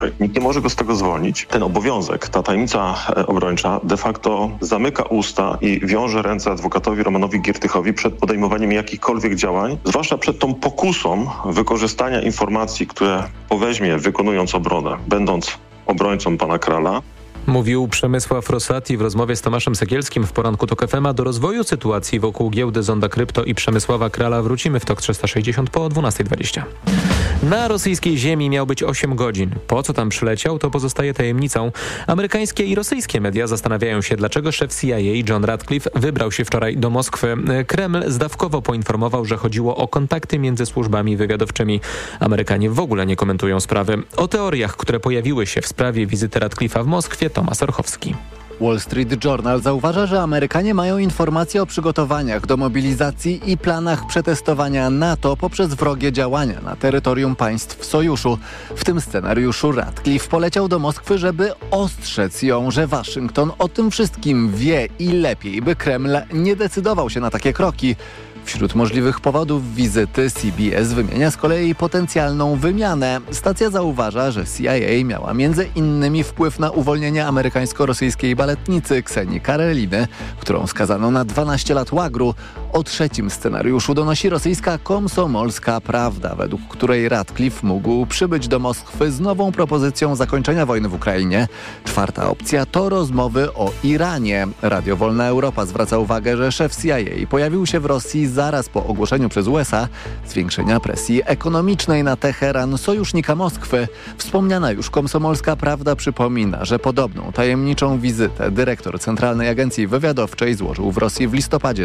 Nikt nie może go z tego zwolnić. Ten obowiązek, ta tajemnica obrończa de facto zamyka usta i wiąże ręce adwokatowi Romanowi Giertychowi przed podejmowaniem jakichkolwiek działań, zwłaszcza przed tą pokusą wykorzystania informacji, które poweźmie wykonując obronę, będąc obrońcą pana Kralla. Mówił Przemysław Rosati w rozmowie z Tomaszem Sekielskim w poranku TOK FM. Do rozwoju sytuacji wokół giełdy Zonda Krypto i Przemysława Kralla wrócimy w TOK 360 po 12:20. Na rosyjskiej ziemi miał być 8 godzin. Po co tam przyleciał, to pozostaje tajemnicą. Amerykańskie i rosyjskie media zastanawiają się, dlaczego szef CIA John Ratcliffe wybrał się wczoraj do Moskwy. Kreml zdawkowo poinformował, że chodziło o kontakty między służbami wywiadowczymi. Amerykanie w ogóle nie komentują sprawy. O teoriach, które pojawiły się w sprawie wizyty Ratcliffe'a w Moskwie, Tomasz Orchowski. Wall Street Journal zauważa, że Amerykanie mają informacje o przygotowaniach do mobilizacji i planach przetestowania NATO poprzez wrogie działania na terytorium państw sojuszu. W tym scenariuszu Ratcliffe poleciał do Moskwy, żeby ostrzec ją, że Waszyngton o tym wszystkim wie i lepiej by Kreml nie decydował się na takie kroki. Wśród możliwych powodów wizyty CBS wymienia z kolei potencjalną wymianę. Stacja zauważa, że CIA miała między innymi wpływ na uwolnienie amerykańsko-rosyjskiej baletnicy Ksenii Kareliny, którą skazano na 12 lat łagru. O trzecim scenariuszu donosi rosyjska Komsomolska Prawda, według której Ratcliffe mógł przybyć do Moskwy z nową propozycją zakończenia wojny w Ukrainie. Czwarta opcja to rozmowy o Iranie. Radio Wolna Europa zwraca uwagę, że szef CIA pojawił się w Rosji zaraz po ogłoszeniu przez USA zwiększenia presji ekonomicznej na Teheran, sojusznika Moskwy. Wspomniana już Komsomolska Prawda przypomina, że podobną tajemniczą wizytę dyrektor Centralnej Agencji Wywiadowczej złożył w Rosji w listopadzie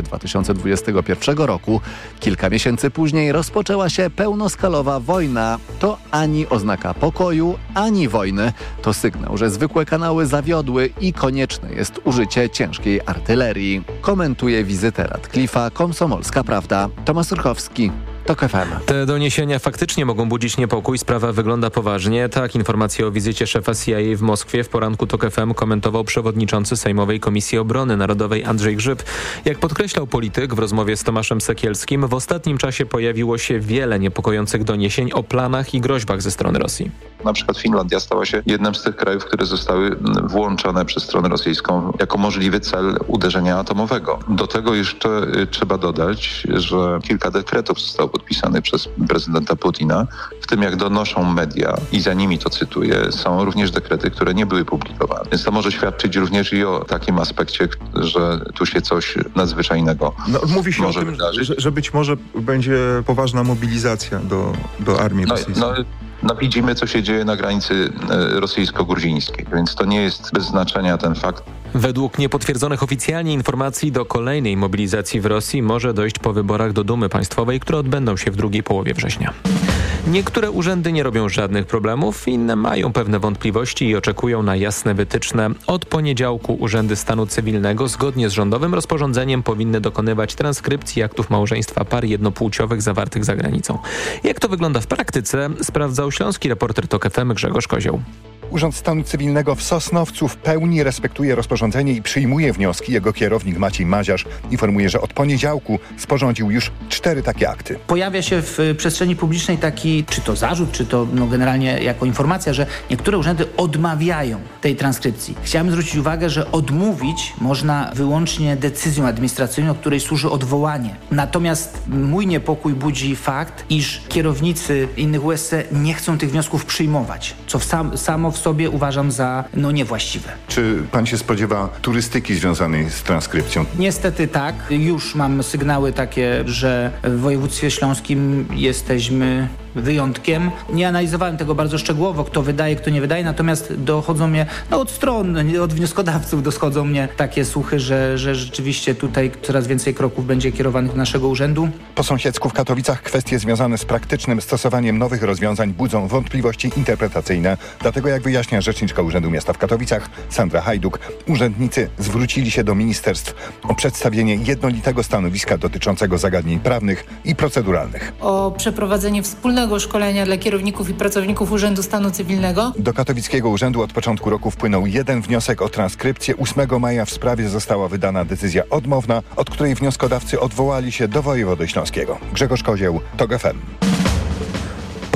2021 roku. Kilka miesięcy później rozpoczęła się pełnoskalowa wojna. To ani oznaka pokoju, ani wojny. To sygnał, że zwykłe kanały zawiodły i konieczne jest użycie ciężkiej artylerii. Komentuje wizytę Ratcliffe'a Komsomolska Prawda. Tomasz Urchowski, TOK FM. Te doniesienia faktycznie mogą budzić niepokój. Sprawa wygląda poważnie. Tak, informację o wizycie szefa CIA w Moskwie w poranku TOK FM komentował przewodniczący Sejmowej Komisji Obrony Narodowej Andrzej Grzyb. Jak podkreślał polityk w rozmowie z Tomaszem Sekielskim, w ostatnim czasie pojawiło się wiele niepokojących doniesień o planach i groźbach ze strony Rosji. Na przykład Finlandia stała się jednym z tych krajów, które zostały włączone przez stronę rosyjską jako możliwy cel uderzenia atomowego. Do tego jeszcze trzeba dodać, że kilka dekretów zostało podpisanych przez prezydenta Putina, w tym jak donoszą media i za nimi to cytuję, są również dekrety, które nie były publikowane. Więc to może świadczyć również i o takim aspekcie, że tu się coś nadzwyczajnego mówi się może o tym, wydarzyć. że być może będzie poważna mobilizacja do armii rosyjskiej. Widzimy, co się dzieje na granicy rosyjsko-gruzińskiej, więc to nie jest bez znaczenia ten fakt. Według niepotwierdzonych oficjalnie informacji do kolejnej mobilizacji w Rosji może dojść po wyborach do Dumy Państwowej, które odbędą się w drugiej połowie września. Niektóre urzędy nie robią żadnych problemów, inne mają pewne wątpliwości i oczekują na jasne wytyczne. Od poniedziałku urzędy stanu cywilnego zgodnie z rządowym rozporządzeniem powinny dokonywać transkrypcji aktów małżeństwa par jednopłciowych zawartych za granicą. Jak to wygląda w praktyce, sprawdzał śląski reporter TOK FM Grzegorz Kozioł. Urząd Stanu Cywilnego w Sosnowcu w pełni respektuje rozporządzenie i przyjmuje wnioski. Jego kierownik Maciej Maziarz informuje, że od poniedziałku sporządził już 4 takie akty. Pojawia się w przestrzeni publicznej taki, czy to zarzut, czy to generalnie jako informacja, że niektóre urzędy odmawiają tej transkrypcji. Chciałem zwrócić uwagę, że odmówić można wyłącznie decyzją administracyjną, której służy odwołanie. Natomiast mój niepokój budzi fakt, iż kierownicy innych USC nie chcą tych wniosków przyjmować, co samo w sobie uważam za niewłaściwe. Czy pan się spodziewa turystyki związanej z transkrypcją? Niestety tak. Już mam sygnały takie, że w województwie śląskim jesteśmy wyjątkiem. Nie analizowałem tego bardzo szczegółowo, kto wydaje, kto nie wydaje, natomiast dochodzą mnie, od stron, od wnioskodawców dochodzą mnie takie słuchy, że rzeczywiście tutaj coraz więcej kroków będzie kierowanych do naszego urzędu. Po sąsiedzku w Katowicach kwestie związane z praktycznym stosowaniem nowych rozwiązań budzą wątpliwości interpretacyjne. Dlatego, jak wyjaśnia rzeczniczka Urzędu Miasta w Katowicach, Sandra Hajduk, urzędnicy zwrócili się do ministerstw o przedstawienie jednolitego stanowiska dotyczącego zagadnień prawnych i proceduralnych. O przeprowadzenie wspólnego szkolenia dla kierowników i pracowników Urzędu Stanu Cywilnego. Do katowickiego urzędu od początku roku wpłynął jeden wniosek o transkrypcję. 8 maja w sprawie została wydana decyzja odmowna, od której wnioskodawcy odwołali się do wojewody śląskiego. Grzegorz Kozieł, TOK FM. Po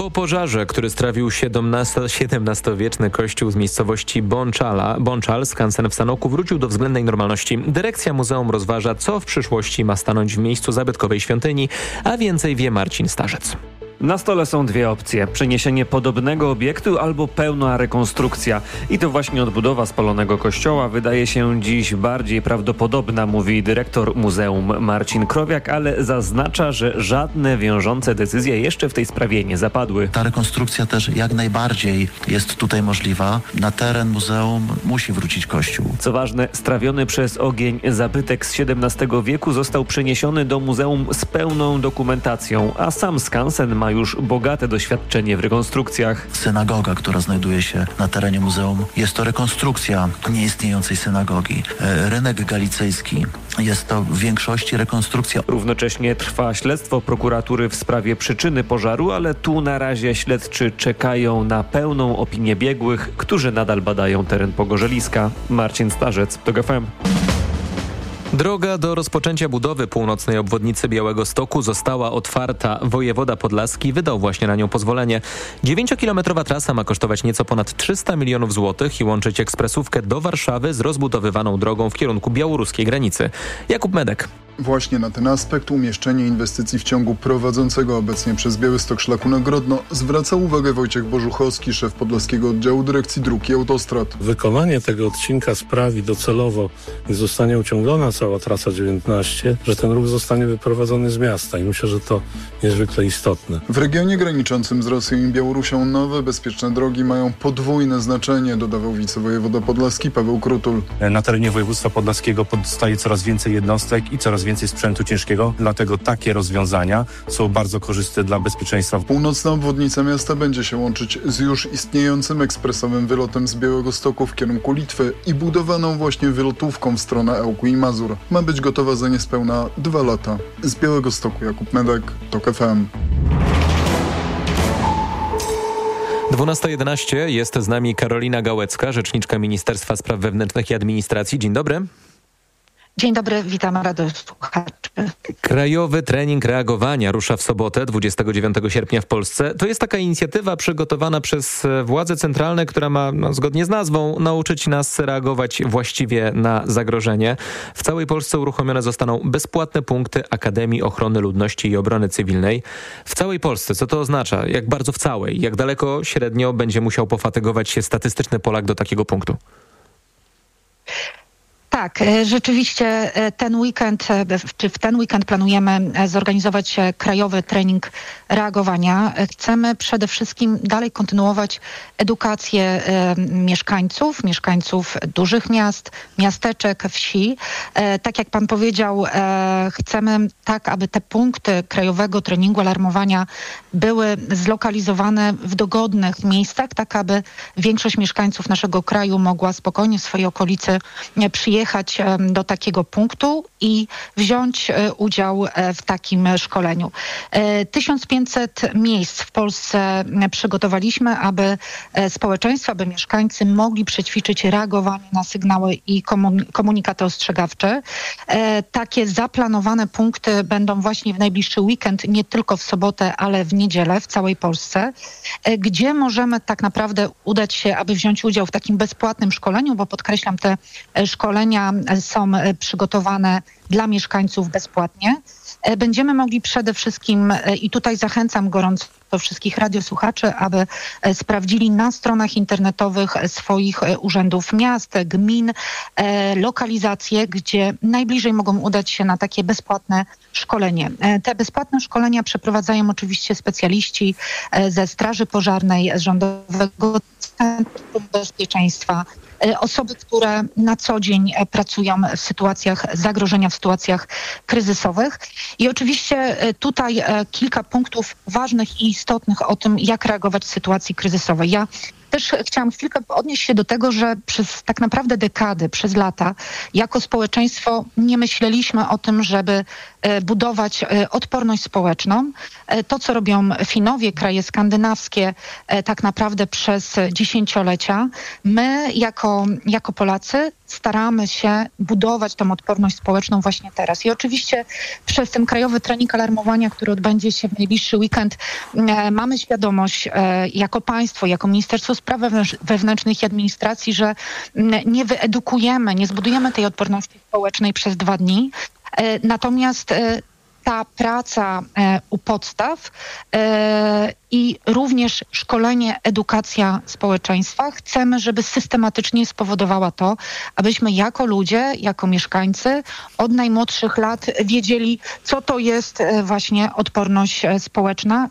Po pożarze, który strawił XVII-wieczny kościół z miejscowości Bonczal, skansen w Sanoku wrócił do względnej normalności. Dyrekcja muzeum rozważa, co w przyszłości ma stanąć w miejscu zabytkowej świątyni, a więcej wie Marcin Starzec. Na stole są dwie opcje. Przeniesienie podobnego obiektu albo pełna rekonstrukcja. I to właśnie odbudowa spalonego kościoła wydaje się dziś bardziej prawdopodobna, mówi dyrektor muzeum Marcin Krowiak, ale zaznacza, że żadne wiążące decyzje jeszcze w tej sprawie nie zapadły. Ta rekonstrukcja też jak najbardziej jest tutaj możliwa. Na teren muzeum musi wrócić kościół. Co ważne, strawiony przez ogień zabytek z XVII wieku został przeniesiony do muzeum z pełną dokumentacją, a sam skansen ma już bogate doświadczenie w rekonstrukcjach. Synagoga, która znajduje się na terenie muzeum, jest to rekonstrukcja nieistniejącej synagogi. Rynek Galicyjski jest to w większości rekonstrukcja. Równocześnie trwa śledztwo prokuratury w sprawie przyczyny pożaru, ale tu na razie śledczy czekają na pełną opinię biegłych, którzy nadal badają teren pogorzeliska. Marcin Starzec, TOG FM. Droga do rozpoczęcia budowy północnej obwodnicy Białegostoku została otwarta. Wojewoda podlaski wydał właśnie na nią pozwolenie. 9-kilometrowa trasa ma kosztować nieco ponad 300 milionów złotych i łączyć ekspresówkę do Warszawy z rozbudowywaną drogą w kierunku białoruskiej granicy. Jakub Medek. Właśnie na ten aspekt umieszczenie inwestycji w ciągu prowadzącego obecnie przez Białystok szlaku na Grodno zwraca uwagę Wojciech Bożuchowski, szef Podlaskiego Oddziału Dyrekcji Dróg i Autostrad. Wykonanie tego odcinka sprawi docelowo, gdy zostanie uciągniona cała trasa 19, że ten ruch zostanie wyprowadzony z miasta i myślę, że to niezwykle istotne. W regionie graniczącym z Rosją i Białorusią nowe, bezpieczne drogi mają podwójne znaczenie, dodawał wicewojewoda podlaski Paweł Krutul. Na terenie województwa podlaskiego powstaje coraz więcej jednostek i coraz więcej sprzętu ciężkiego, dlatego takie rozwiązania są bardzo korzystne dla bezpieczeństwa. Północna obwodnica miasta będzie się łączyć z już istniejącym ekspresowym wylotem z Białegostoku w kierunku Litwy i budowaną właśnie wylotówką w stronę Ełku i Mazur. Ma być gotowa za niespełna 2 lata. Z Białegostoku Jakub Medek, TOG FM. 12:11 jest z nami Karolina Gałecka, rzeczniczka Ministerstwa Spraw Wewnętrznych i Administracji. Dzień dobry. Dzień dobry, witam radiosłuchaczy. Krajowy trening reagowania rusza w sobotę, 29 sierpnia w Polsce. To jest taka inicjatywa przygotowana przez władze centralne, która ma, zgodnie z nazwą, nauczyć nas reagować właściwie na zagrożenie. W całej Polsce uruchomione zostaną bezpłatne punkty Akademii Ochrony Ludności i Obrony Cywilnej. W całej Polsce, co to oznacza? Jak bardzo w całej? Jak daleko średnio będzie musiał pofatygować się statystyczny Polak do takiego punktu? Tak, rzeczywiście w ten weekend planujemy zorganizować krajowy trening reagowania. Chcemy przede wszystkim dalej kontynuować edukację mieszkańców dużych miast, miasteczek, wsi. Tak jak pan powiedział, chcemy tak, aby te punkty krajowego treningu alarmowania były zlokalizowane w dogodnych miejscach, tak aby większość mieszkańców naszego kraju mogła spokojnie w swojej okolicy przyjechać do takiego punktu i wziąć udział w takim szkoleniu. 1500 miejsc w Polsce przygotowaliśmy, aby społeczeństwo, aby mieszkańcy mogli przećwiczyć reagowanie na sygnały i komunikaty ostrzegawcze. Takie zaplanowane punkty będą właśnie w najbliższy weekend, nie tylko w sobotę, ale w niedzielę w całej Polsce, gdzie możemy tak naprawdę udać się, aby wziąć udział w takim bezpłatnym szkoleniu, bo podkreślam, te szkolenia są przygotowane dla mieszkańców bezpłatnie. Będziemy mogli przede wszystkim, i tutaj zachęcam gorąco wszystkich radiosłuchaczy, aby sprawdzili na stronach internetowych swoich urzędów miast, gmin, lokalizacje, gdzie najbliżej mogą udać się na takie bezpłatne szkolenie. Te bezpłatne szkolenia przeprowadzają oczywiście specjaliści ze Straży Pożarnej, z Rządowego Centrum Bezpieczeństwa, osoby, które na co dzień pracują w sytuacjach zagrożenia, w sytuacjach kryzysowych. I oczywiście tutaj kilka punktów ważnych i istotnych o tym, jak reagować w sytuacji kryzysowej. Ja też chciałam chwilkę odnieść się do tego, że przez tak naprawdę dekady, przez lata jako społeczeństwo nie myśleliśmy o tym, żeby budować odporność społeczną. To, co robią Finowie, kraje skandynawskie tak naprawdę przez dziesięciolecia, my jako Polacy staramy się budować tą odporność społeczną właśnie teraz. I oczywiście przez ten krajowy trening alarmowania, który odbędzie się w najbliższy weekend, mamy świadomość jako państwo, jako Ministerstwo Spraw Wewnętrznych i Administracji, że nie wyedukujemy, nie zbudujemy tej odporności społecznej przez 2 dni. Natomiast ta praca u podstaw i również szkolenie, edukacja społeczeństwa chcemy, żeby systematycznie spowodowała to, abyśmy jako ludzie, jako mieszkańcy od najmłodszych lat wiedzieli, co to jest właśnie odporność społeczna,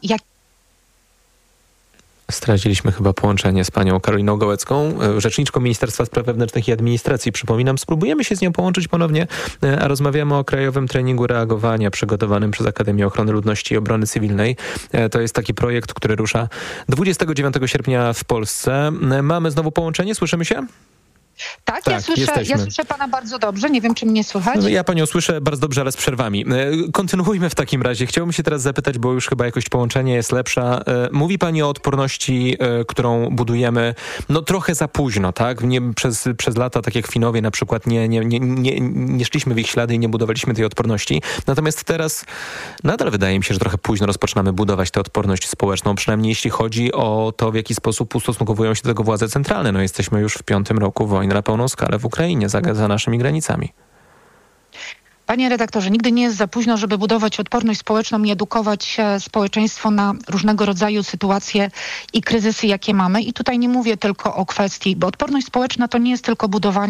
Straciliśmy chyba połączenie z panią Karoliną Gołecką, rzeczniczką Ministerstwa Spraw Wewnętrznych i Administracji. Przypominam, spróbujemy się z nią połączyć ponownie, a rozmawiamy o Krajowym Treningu Reagowania przygotowanym przez Akademię Ochrony Ludności i Obrony Cywilnej. To jest taki projekt, który rusza 29 sierpnia w Polsce. Mamy znowu połączenie, słyszymy się? Tak, ja słyszę pana bardzo dobrze. Nie wiem, czy mnie słychać. Ja panią słyszę bardzo dobrze, ale z przerwami. Kontynuujmy w takim razie. Chciałbym się teraz zapytać, bo już chyba jakość połączenia jest lepsza. Mówi pani o odporności, którą budujemy trochę za późno, tak? Przez lata, tak jak Finowie na przykład, nie szliśmy w ich ślady i nie budowaliśmy tej odporności. Natomiast teraz nadal wydaje mi się, że trochę późno rozpoczynamy budować tę odporność społeczną, przynajmniej jeśli chodzi o to, w jaki sposób ustosunkowują się do tego władze centralne. Jesteśmy już w 5. roku wojny na pełną skalę w Ukrainie, za naszymi granicami. Panie redaktorze, nigdy nie jest za późno, żeby budować odporność społeczną i edukować społeczeństwo na różnego rodzaju sytuacje i kryzysy, jakie mamy. I tutaj nie mówię tylko o kwestii, bo odporność społeczna to nie jest tylko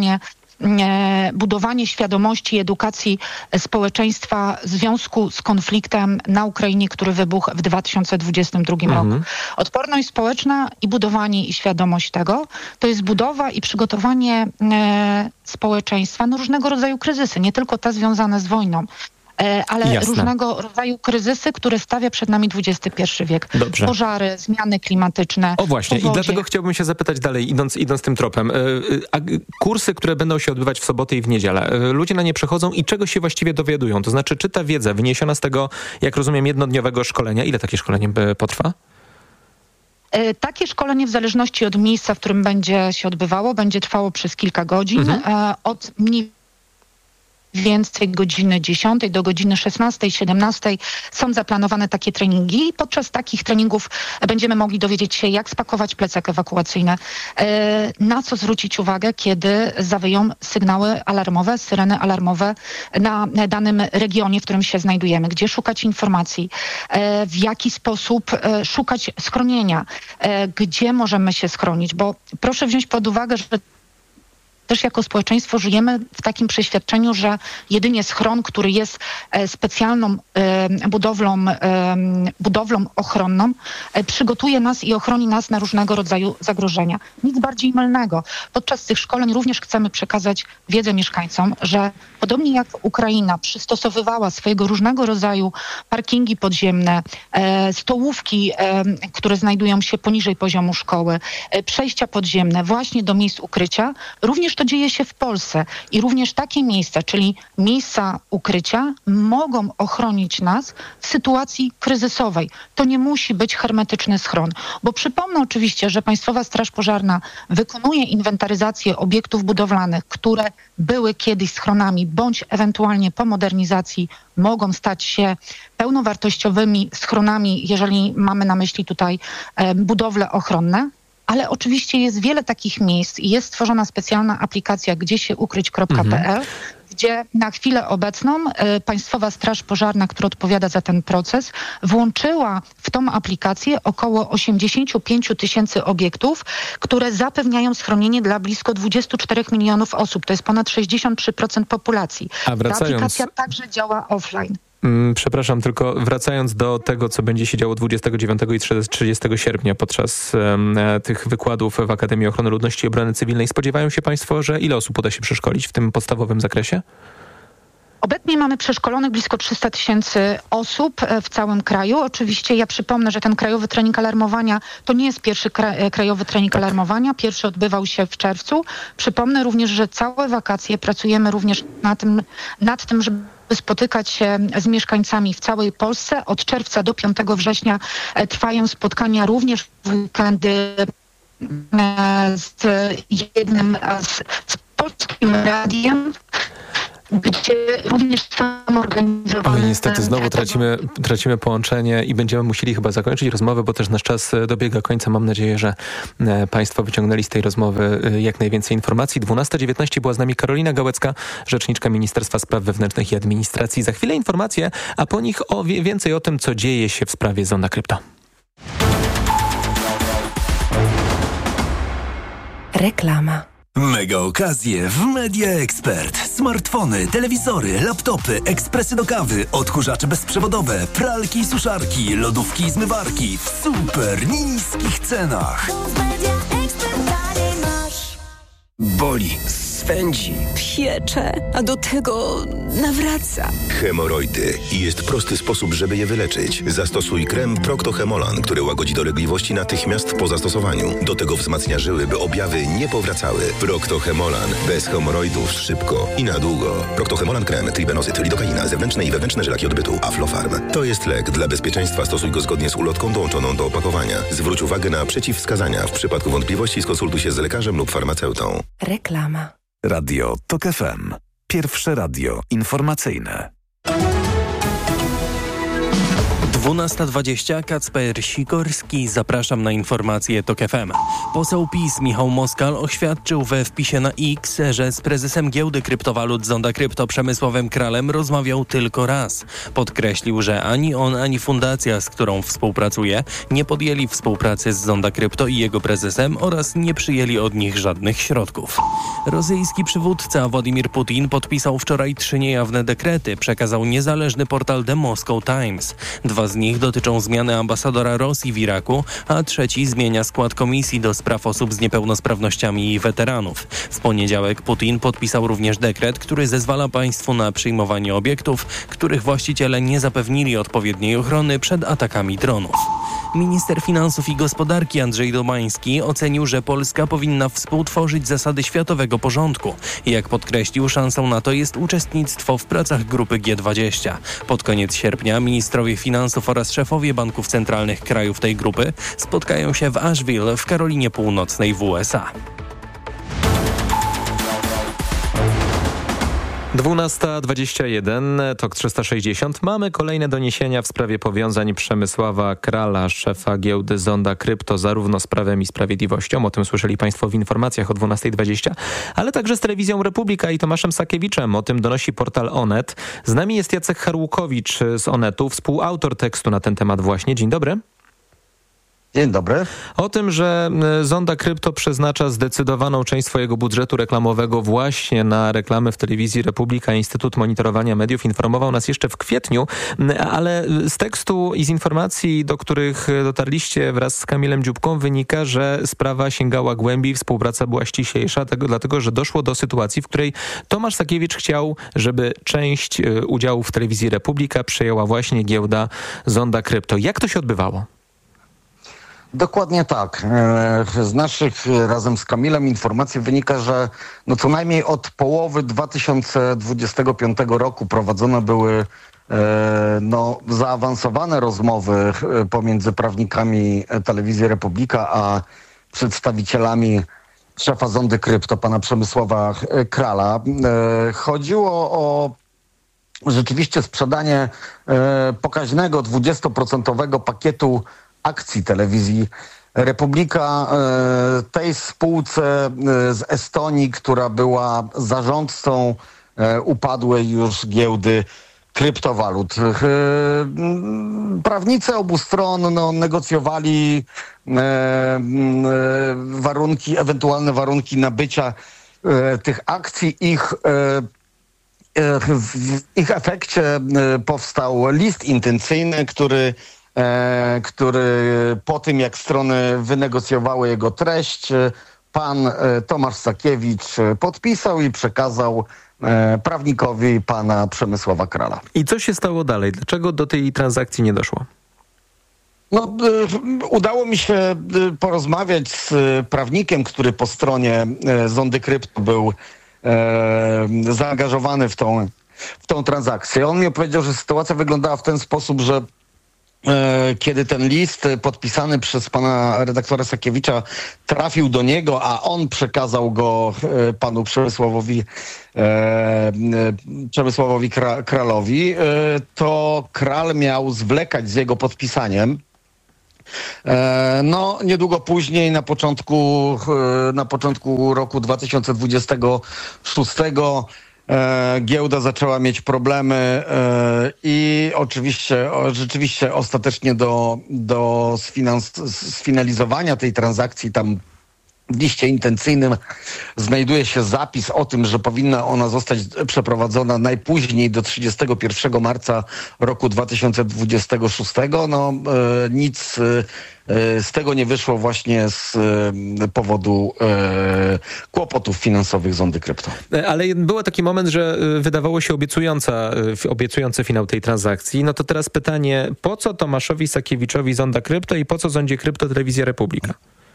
budowanie świadomości i edukacji społeczeństwa w związku z konfliktem na Ukrainie, który wybuchł w 2022 roku. Odporność społeczna i budowanie i świadomość tego to jest budowa i przygotowanie społeczeństwa na różnego rodzaju kryzysy, nie tylko te związane z wojną, ale różnego rodzaju kryzysy, które stawia przed nami XXI wiek. Dobrze. Pożary, zmiany klimatyczne. O właśnie, powodzie. I dlatego chciałbym się zapytać dalej, idąc tym tropem. Kursy, które będą się odbywać w sobotę i w niedzielę, ludzie na nie przychodzą i czego się właściwie dowiadują? To znaczy, czy ta wiedza wyniesiona z tego, jak rozumiem, jednodniowego szkolenia, ile takie szkolenie potrwa? Takie szkolenie w zależności od miejsca, w którym będzie się odbywało, będzie trwało przez kilka godzin. Od mniej więcej godziny 10 do godziny 16, 17 są zaplanowane takie treningi i podczas takich treningów będziemy mogli dowiedzieć się, jak spakować plecak ewakuacyjny, na co zwrócić uwagę, kiedy zawyją sygnały alarmowe, syreny alarmowe na danym regionie, w którym się znajdujemy, gdzie szukać informacji, w jaki sposób szukać schronienia, gdzie możemy się schronić, bo proszę wziąć pod uwagę, że też jako społeczeństwo żyjemy w takim przeświadczeniu, że jedynie schron, który jest specjalną budowlą ochronną, przygotuje nas i ochroni nas na różnego rodzaju zagrożenia. Nic bardziej mylnego. Podczas tych szkoleń również chcemy przekazać wiedzę mieszkańcom, że podobnie jak Ukraina przystosowywała swojego różnego rodzaju parkingi podziemne, stołówki, które znajdują się poniżej poziomu szkoły, przejścia podziemne właśnie do miejsc ukrycia, również to dzieje się w Polsce i również takie miejsca, czyli miejsca ukrycia, mogą ochronić nas w sytuacji kryzysowej. To nie musi być hermetyczny schron, bo przypomnę oczywiście, że Państwowa Straż Pożarna wykonuje inwentaryzację obiektów budowlanych, które były kiedyś schronami, bądź ewentualnie po modernizacji mogą stać się pełnowartościowymi schronami, jeżeli mamy na myśli tutaj budowle ochronne. Ale oczywiście jest wiele takich miejsc i jest stworzona specjalna aplikacja gdziesiukryć.pl, gdzie na chwilę obecną Państwowa Straż Pożarna, która odpowiada za ten proces, włączyła w tą aplikację około 85 000 obiektów, które zapewniają schronienie dla blisko 24 milionów osób. To jest ponad 63% populacji. Ta aplikacja także działa offline. Przepraszam, tylko wracając do tego, co będzie się działo 29 i 30 sierpnia podczas tych wykładów w Akademii Ochrony Ludności i Obrony Cywilnej, spodziewają się Państwo, że ile osób uda się przeszkolić w tym podstawowym zakresie? Obecnie mamy przeszkolonych blisko 300 000 osób w całym kraju. Oczywiście ja przypomnę, że ten Krajowy Trening Alarmowania to nie jest pierwszy Krajowy Trening Alarmowania. Pierwszy odbywał się w czerwcu. Przypomnę również, że całe wakacje pracujemy również nad tym, żeby spotykać się z mieszkańcami w całej Polsce. Od czerwca do 5 września trwają spotkania również w weekendy z jednym z Polskim Radiem, gdzie również samoorganizowane... Oj, niestety znowu tracimy połączenie i będziemy musieli chyba zakończyć rozmowę, bo też nasz czas dobiega końca. Mam nadzieję, że Państwo wyciągnęli z tej rozmowy jak najwięcej informacji. 12:19 była z nami Karolina Gałecka, rzeczniczka Ministerstwa Spraw Wewnętrznych i Administracji. Za chwilę informacje, a po nich więcej o tym, co dzieje się w sprawie Zonda Krypto. Reklama. Mega okazje w Media Expert. Smartfony, telewizory, laptopy, ekspresy do kawy, odkurzacze bezprzewodowe, pralki i suszarki, lodówki i zmywarki w super niskich cenach. Boli, swędzi, piecze, a do tego nawraca. Hemoroidy. I jest prosty sposób, żeby je wyleczyć. Zastosuj krem Procto-Hemolan, który łagodzi dolegliwości natychmiast po zastosowaniu. Do tego wzmacnia żyły, by objawy nie powracały. Procto-Hemolan. Bez hemoroidów szybko i na długo. Procto-Hemolan krem, tribenozyt, lidokaina, zewnętrzne i wewnętrzne żelaki odbytu, Aflofarm. To jest lek. Dla bezpieczeństwa stosuj go zgodnie z ulotką dołączoną do opakowania. Zwróć uwagę na przeciwwskazania. W przypadku wątpliwości skonsultuj się z lekarzem lub farmaceutą. Reklama. Radio TOK FM. Pierwsze radio informacyjne. 12:20, Kacper Sikorski, zapraszam na informacje TOK FM. Poseł PiS Michał Moskal oświadczył we wpisie na X, że z prezesem giełdy kryptowalut Zonda Krypto Przemysławem Kralem rozmawiał tylko raz. Podkreślił, że ani on, ani fundacja, z którą współpracuje, nie podjęli współpracy z Zonda Krypto i jego prezesem oraz nie przyjęli od nich żadnych środków. Rosyjski przywódca Władimir Putin podpisał wczoraj 3 niejawne dekrety, przekazał niezależny portal The Moscow Times. 2 z nich dotyczą zmiany ambasadora Rosji w Iraku, a 3 zmienia skład komisji do spraw osób z niepełnosprawnościami i weteranów. W poniedziałek Putin podpisał również dekret, który zezwala państwu na przyjmowanie obiektów, których właściciele nie zapewnili odpowiedniej ochrony przed atakami dronów. Minister Finansów i Gospodarki Andrzej Domański ocenił, że Polska powinna współtworzyć zasady światowego porządku. Jak podkreślił, szansą na to jest uczestnictwo w pracach grupy G20. Pod koniec sierpnia ministrowie finansów oraz szefowie banków centralnych krajów tej grupy spotkają się w Asheville w Karolinie Północnej w USA. 12:21, TOK 360. Mamy kolejne doniesienia w sprawie powiązań Przemysława Krala, szefa giełdy Zonda Krypto, zarówno z Prawem i Sprawiedliwością. O tym słyszeli Państwo w informacjach o 12:20, ale także z Telewizją Republika i Tomaszem Sakiewiczem. O tym donosi portal Onet. Z nami jest Jacek Harłukowicz z Onetu, współautor tekstu na ten temat właśnie. Dzień dobry. Dzień dobry. O tym, że Zonda Krypto przeznacza zdecydowaną część swojego budżetu reklamowego właśnie na reklamy w Telewizji Republika, Instytut Monitorowania Mediów informował nas jeszcze w kwietniu, ale z tekstu i z informacji, do których dotarliście wraz z Kamilem Dziubką, wynika, że sprawa sięgała głębiej, współpraca była ściślejsza, dlatego, że doszło do sytuacji, w której Tomasz Sakiewicz chciał, żeby część udziałów w Telewizji Republika przejęła właśnie giełda Zonda Krypto. Jak to się odbywało? Dokładnie tak. Z naszych razem z Kamilem informacji wynika, że co najmniej od połowy 2025 roku prowadzone były zaawansowane rozmowy pomiędzy prawnikami Telewizji Republika a przedstawicielami szefa Zondy Krypto, pana Przemysława Krala. Chodziło o rzeczywiście sprzedanie pokaźnego 20% pakietu akcji Telewizji Republika tej spółce z Estonii, która była zarządcą upadłej już giełdy kryptowalut. Prawnicy obu stron negocjowali ewentualne warunki nabycia tych akcji. W ich efekcie powstał list intencyjny, który po tym, jak strony wynegocjowały jego treść, pan Tomasz Sakiewicz podpisał i przekazał prawnikowi pana Przemysława Krala. I co się stało dalej? Dlaczego do tej transakcji nie doszło? Udało mi się porozmawiać z prawnikiem, który po stronie Zondy Krypto był zaangażowany w tą transakcję. On mi opowiedział, że sytuacja wyglądała w ten sposób, że kiedy ten list podpisany przez pana redaktora Sakiewicza trafił do niego, a on przekazał go panu Przemysławowi Kralowi, to Kral miał zwlekać z jego podpisaniem. No, niedługo później, na początku roku 2026 giełda zaczęła mieć problemy i rzeczywiście ostatecznie do sfinalizowania tej transakcji tam w liście intencyjnym znajduje się zapis o tym, że powinna ona zostać przeprowadzona najpóźniej do 31 marca roku 2026. No nic z tego nie wyszło właśnie z powodu kłopotów finansowych Zondy Krypto. Ale był taki moment, że wydawało się obiecujący finał tej transakcji. No to teraz pytanie, po co Tomaszowi Sakiewiczowi Zonda Krypto i po co Zondzie Krypto Telewizja Republika?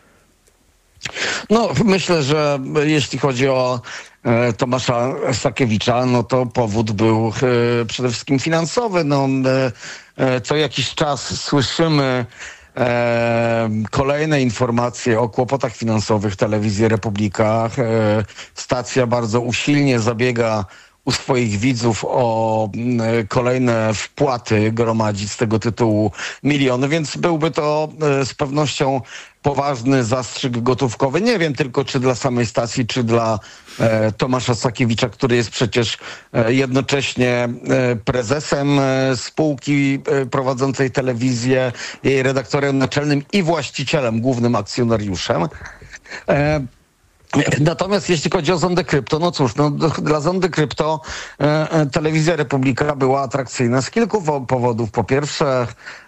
No, myślę, że jeśli chodzi o Tomasza Sakiewicza, no to powód był przede wszystkim finansowy. No, co jakiś czas słyszymy kolejne informacje o kłopotach finansowych Telewizji Republika. Stacja bardzo usilnie zabiega u swoich widzów o kolejne wpłaty, gromadzić z tego tytułu miliony, więc byłby to z pewnością poważny zastrzyk gotówkowy. Nie wiem tylko, czy dla samej stacji, czy dla Tomasza Sakiewicza, który jest przecież jednocześnie prezesem spółki prowadzącej telewizję, jej redaktorem naczelnym i właścicielem, głównym akcjonariuszem. Natomiast jeśli chodzi o Zondę Krypto, no cóż, no, dla Zondy Krypto Telewizja Republika była atrakcyjna z kilku powodów. Po pierwsze,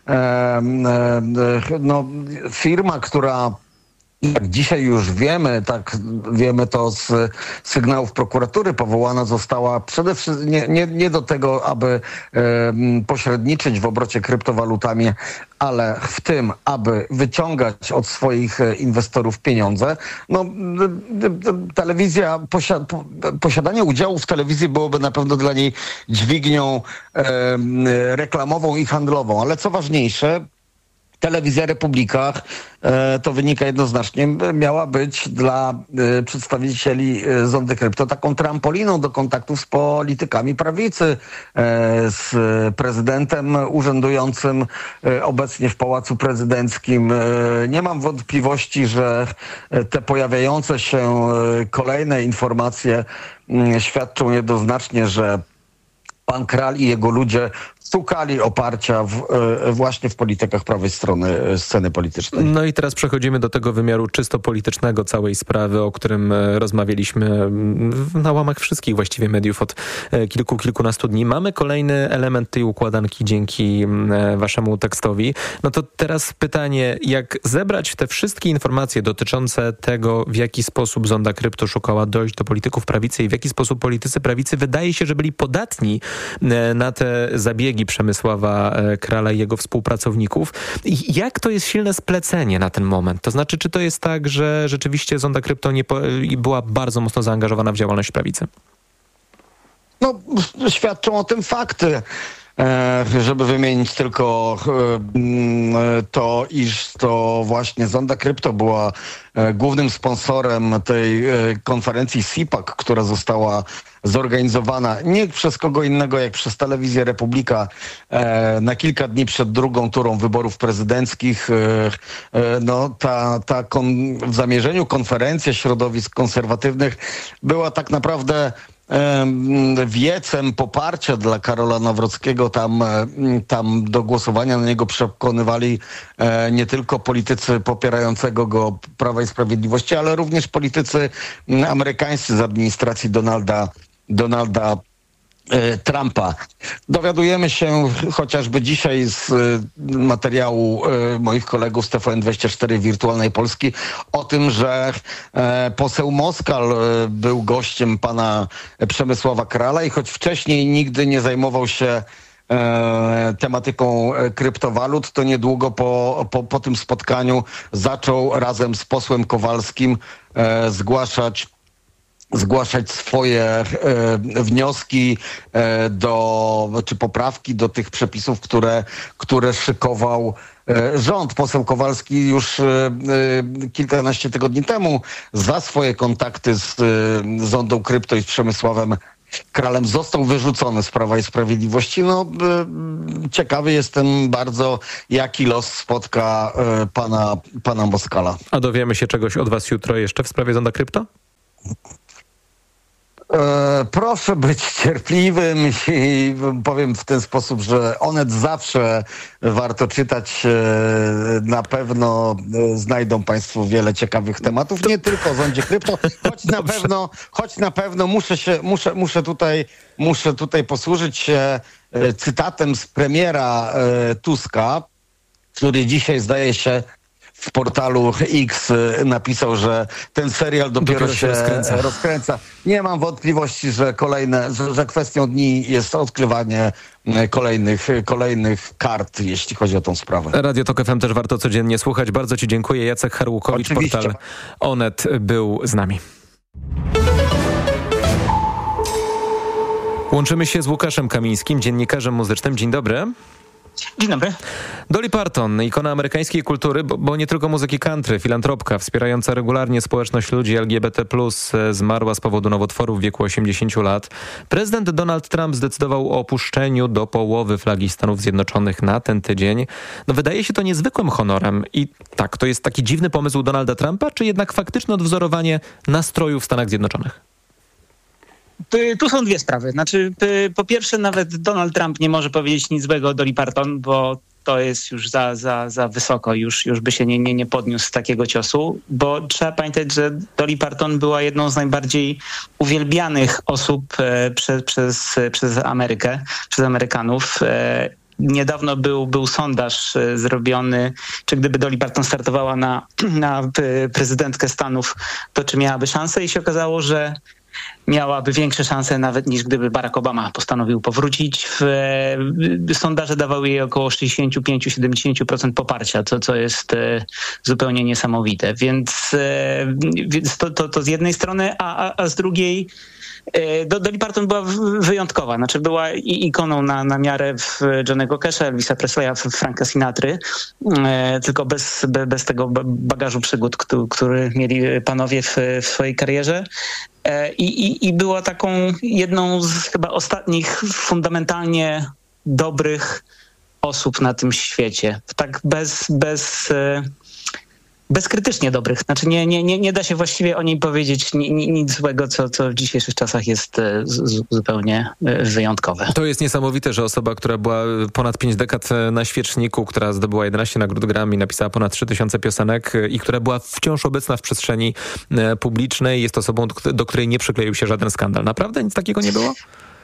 no, firma, która, jak dzisiaj już wiemy, tak wiemy to z sygnałów prokuratury, powołana została przede wszystkim nie do tego, aby pośredniczyć w obrocie kryptowalutami, ale w tym, aby wyciągać od swoich inwestorów pieniądze. No, telewizja, posiadanie udziału w telewizji byłoby na pewno dla niej dźwignią reklamową i handlową, ale co ważniejsze, Telewizja Republika, to wynika jednoznacznie, miała być dla przedstawicieli Zondy Krypto taką trampoliną do kontaktów z politykami prawicy, z prezydentem urzędującym obecnie w Pałacu Prezydenckim. Nie mam wątpliwości, że te pojawiające się kolejne informacje świadczą jednoznacznie, że pan Kral i jego ludzie szukali oparcia właśnie w politykach prawej strony sceny politycznej. No i teraz przechodzimy do tego wymiaru czysto politycznego całej sprawy, o którym rozmawialiśmy na łamach wszystkich właściwie mediów od kilkunastu dni. Mamy kolejny element tej układanki dzięki waszemu tekstowi. No to teraz pytanie, jak zebrać te wszystkie informacje dotyczące tego, w jaki sposób Zonda Krypto szukała dojść do polityków prawicy i w jaki sposób politycy prawicy wydaje się, że byli podatni na te zabiegi Przemysława Krala i jego współpracowników. I jak to jest silne splecenie na ten moment? To znaczy, czy to jest tak, że rzeczywiście Zonda Krypto była bardzo mocno zaangażowana w działalność prawicy? No, świadczą o tym fakty. Żeby wymienić tylko to, iż to właśnie Zonda Krypto była głównym sponsorem tej konferencji CPAC, która została zorganizowana nie przez kogo innego jak przez Telewizję Republika na kilka dni przed drugą turą wyborów prezydenckich. No, w zamierzeniu konferencja środowisk konserwatywnych była tak naprawdę wiecem poparcia dla Karola Nawrockiego. Tam do głosowania na niego przekonywali nie tylko politycy popierającego go Prawa i Sprawiedliwości, ale również politycy amerykańscy z administracji Donalda Trumpa. Dowiadujemy się chociażby dzisiaj z materiału moich kolegów z TVN24 Wirtualnej Polski o tym, że poseł Moskal był gościem pana Przemysława Krala i choć wcześniej nigdy nie zajmował się tematyką kryptowalut, to niedługo po tym spotkaniu zaczął razem z posłem Kowalskim zgłaszać zgłaszać swoje wnioski czy poprawki do tych przepisów, które szykował rząd. Poseł Kowalski już kilkanaście tygodni temu za swoje kontakty z Zondą Krypto i z Przemysławem Kralem został wyrzucony z Prawa i Sprawiedliwości. Ciekawy jestem bardzo, jaki los spotka pana Moskala. A dowiemy się czegoś od was jutro jeszcze w sprawie Zonda Krypto? Proszę być cierpliwym i powiem w ten sposób, że Onet zawsze warto czytać. Na pewno znajdą państwo wiele ciekawych tematów, nie tylko o Zondzie Krypto, choć na pewno muszę tutaj posłużyć się cytatem z premiera Tuska, który dzisiaj zdaje się w portalu X napisał, że ten serial dopiero się rozkręca. Nie mam wątpliwości, że kwestią dni jest odkrywanie kolejnych kart, jeśli chodzi o tą sprawę. Radio Tok FM też warto codziennie słuchać. Bardzo ci dziękuję. Jacek Harłukowicz, Oczywiście. Portal Onet był z nami. Łączymy się z Łukaszem Kamińskim, dziennikarzem muzycznym. Dzień dobry. Dzień dobry. Dolly Parton, ikona amerykańskiej kultury, bo nie tylko muzyki country, filantropka wspierająca regularnie społeczność ludzi LGBT+, zmarła z powodu nowotworu w wieku 80 lat. Prezydent Donald Trump zdecydował o opuszczeniu do połowy flagi Stanów Zjednoczonych na ten tydzień. Wydaje się to niezwykłym honorem i tak, to jest taki dziwny pomysł Donalda Trumpa, czy jednak faktyczne odwzorowanie nastroju w Stanach Zjednoczonych? Tu są dwie sprawy. Znaczy, po pierwsze, nawet Donald Trump nie może powiedzieć nic złego o Dolly Parton, bo to jest już za wysoko, już by się nie podniósł z takiego ciosu, bo trzeba pamiętać, że Dolly Parton była jedną z najbardziej uwielbianych osób przez Amerykę, przez Amerykanów. Niedawno był sondaż zrobiony, czy gdyby Dolly Parton startowała na prezydentkę Stanów, to czy miałaby szansę, i się okazało, że miałaby większe szanse nawet niż gdyby Barack Obama postanowił powrócić. Sondaże dawały jej około 65-70% poparcia, co jest zupełnie niesamowite. Więc to z jednej strony, a z drugiej Dolly Parton była wyjątkowa. Znaczy była ikoną na miarę Johnny'ego Casha, Elvisa Presleya, Franka Sinatry, tylko bez tego bagażu przygód, który mieli panowie w swojej karierze. I była taką jedną z chyba ostatnich fundamentalnie dobrych osób na tym świecie. Tak bezkrytycznie dobrych. Znaczy nie da się właściwie o niej powiedzieć nic złego, co w dzisiejszych czasach jest zupełnie wyjątkowe. To jest niesamowite, że osoba, która była ponad 5 dekad na świeczniku, która zdobyła 11 nagród Grammy, napisała ponad 3000 piosenek i która była wciąż obecna w przestrzeni publicznej, jest osobą, do której nie przykleił się żaden skandal. Naprawdę nic takiego nie było?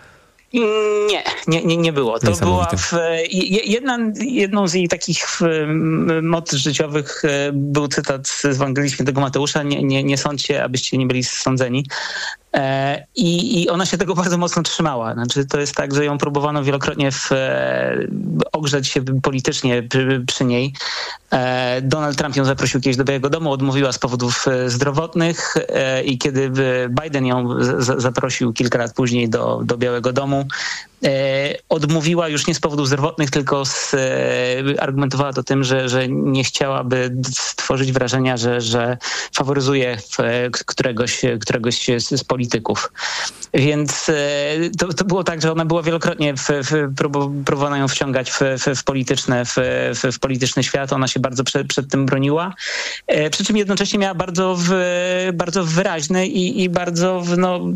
Nie było. To była jedną z jej takich motto życiowych był cytat z Ewangelii Świętego Mateusza: nie sądźcie, abyście nie byli sądzeni. I ona się tego bardzo mocno trzymała. Znaczy, to jest tak, że ją próbowano wielokrotnie ogrzeć się politycznie przy niej. Donald Trump ją zaprosił kiedyś do Białego Domu, odmówiła z powodów zdrowotnych i kiedy Biden ją zaprosił kilka lat później do Białego Domu, odmówiła już nie z powodów zdrowotnych, tylko argumentowała to tym, że nie chciałaby stworzyć wrażenia, że faworyzuje któregoś z polityków. Więc to było tak, że ona była wielokrotnie próbowano ją wciągać w polityczny świat. Ona się bardzo przed tym broniła. Przy czym jednocześnie miała bardzo wyraźne i bardzo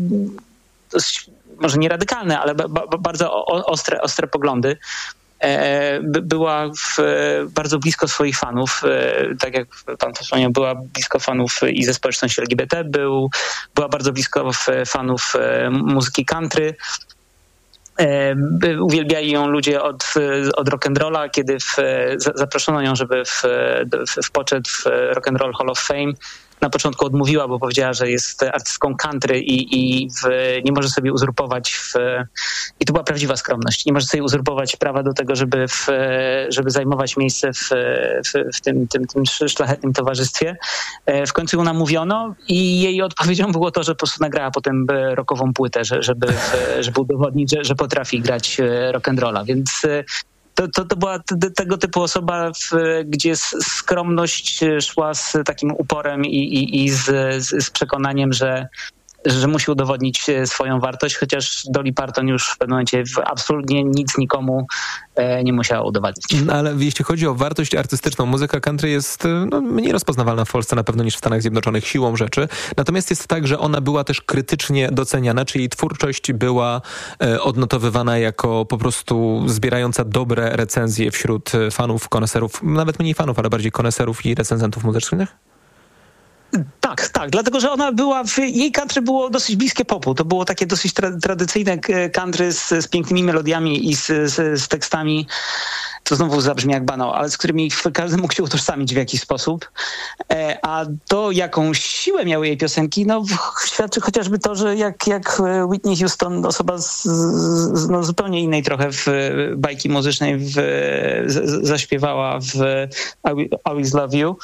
może nie radykalne, ale bardzo ostre poglądy. Była bardzo blisko swoich fanów, tak jak pan wspomniał, była blisko fanów i ze społeczności LGBT, była bardzo blisko fanów muzyki country. Uwielbiali ją ludzie od rock'n'rolla, kiedy zaproszono ją, żeby w poczet w Rock and Roll Hall of Fame na początku odmówiła, bo powiedziała, że jest artystką country i nie może sobie uzurpować i to była prawdziwa skromność, nie może sobie uzurpować prawa do tego, żeby zajmować miejsce w tym szlachetnym towarzystwie. W końcu ją namówiono i jej odpowiedzią było to, że po prostu nagrała potem rockową płytę, żeby udowodnić, że potrafi grać rock'n'rolla, więc to była tego typu osoba, gdzie skromność szła z takim uporem i z przekonaniem, że musi udowodnić swoją wartość, chociaż Dolly Parton już w pewnym momencie absolutnie nic nikomu nie musiała udowadniać. Ale jeśli chodzi o wartość artystyczną, muzyka country jest mniej rozpoznawalna w Polsce na pewno niż w Stanach Zjednoczonych siłą rzeczy. Natomiast jest tak, że ona była też krytycznie doceniana, czy jej twórczość była odnotowywana jako po prostu zbierająca dobre recenzje wśród fanów, koneserów, nawet mniej fanów, ale bardziej koneserów i recenzentów muzycznych? Tak, dlatego, że ona była, jej country było dosyć bliskie popu. To było takie dosyć tradycyjne country z pięknymi melodiami i z tekstami, to znowu zabrzmi jak banał, ale z którymi każdy mógł się utożsamić w jakiś sposób. A to, jaką siłę miały jej piosenki, świadczy chociażby to, że jak Whitney Houston, osoba z zupełnie innej trochę bajki muzycznej, zaśpiewała w I Always Love You,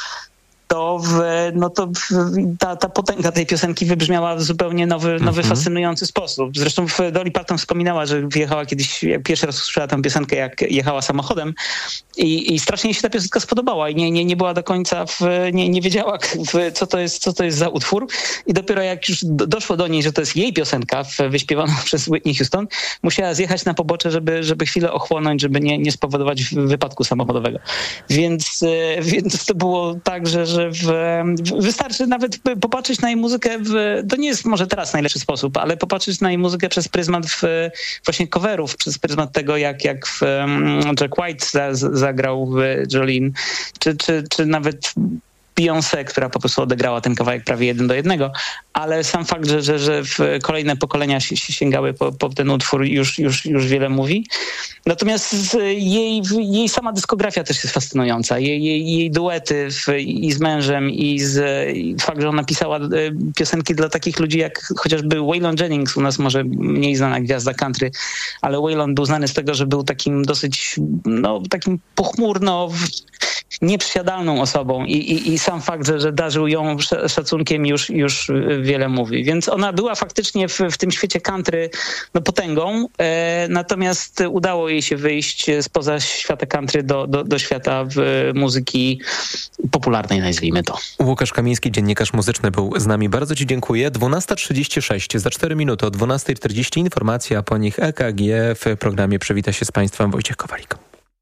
ta potęga tej piosenki wybrzmiała w zupełnie nowy fascynujący sposób. Zresztą Dolly Parton wspominała, że wyjechała kiedyś, jak pierwszy raz usłyszała tę piosenkę, jak jechała samochodem i strasznie jej się ta piosenka spodobała i nie była do końca, nie wiedziała, co to jest za utwór i dopiero jak już doszło do niej, że to jest jej piosenka wyśpiewana przez Whitney Houston, musiała zjechać na pobocze, żeby chwilę ochłonąć, żeby nie spowodować wypadku samochodowego. Więc to było tak, że wystarczy nawet popatrzeć na jej muzykę, to nie jest może teraz najlepszy sposób, ale popatrzeć na jej muzykę przez pryzmat właśnie coverów, przez pryzmat tego, jak Jack White zagrał w Jolene, czy nawet Beyoncé, która po prostu odegrała ten kawałek prawie 1:1, ale sam fakt, że kolejne pokolenia sięgały po ten utwór już wiele mówi. Natomiast jej sama dyskografia też jest fascynująca. Jej duety i z mężem i fakt, że ona pisała piosenki dla takich ludzi jak chociażby Waylon Jennings, u nas może mniej znana gwiazda country, ale Waylon był znany z tego, że był takim dosyć, takim pochmurno nieprzysiadalną osobą i sam fakt, że darzył ją szacunkiem już wiele mówi. Więc ona była faktycznie w tym świecie country potęgą, natomiast udało jej się wyjść spoza świata country do świata muzyki popularnej, nazwijmy to. Łukasz Kamiński, dziennikarz muzyczny, był z nami. Bardzo ci dziękuję. 12:36, za 4 minuty o 12:40 informacja, a po nich EKG. W programie przywita się z Państwem Wojciech Kowalik.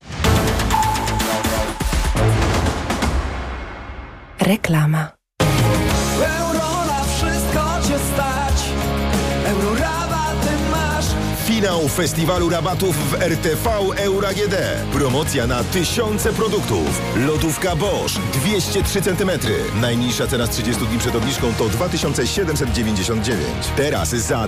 Reklama. Euro na wszystko cię stać. Euro rabaty masz. Finał festiwalu rabatów w RTV Euro AGD. Promocja na tysiące produktów. Lodówka Bosch 203 cm. Najniższa cena z 30 dni przed obniżką to 2799. Teraz za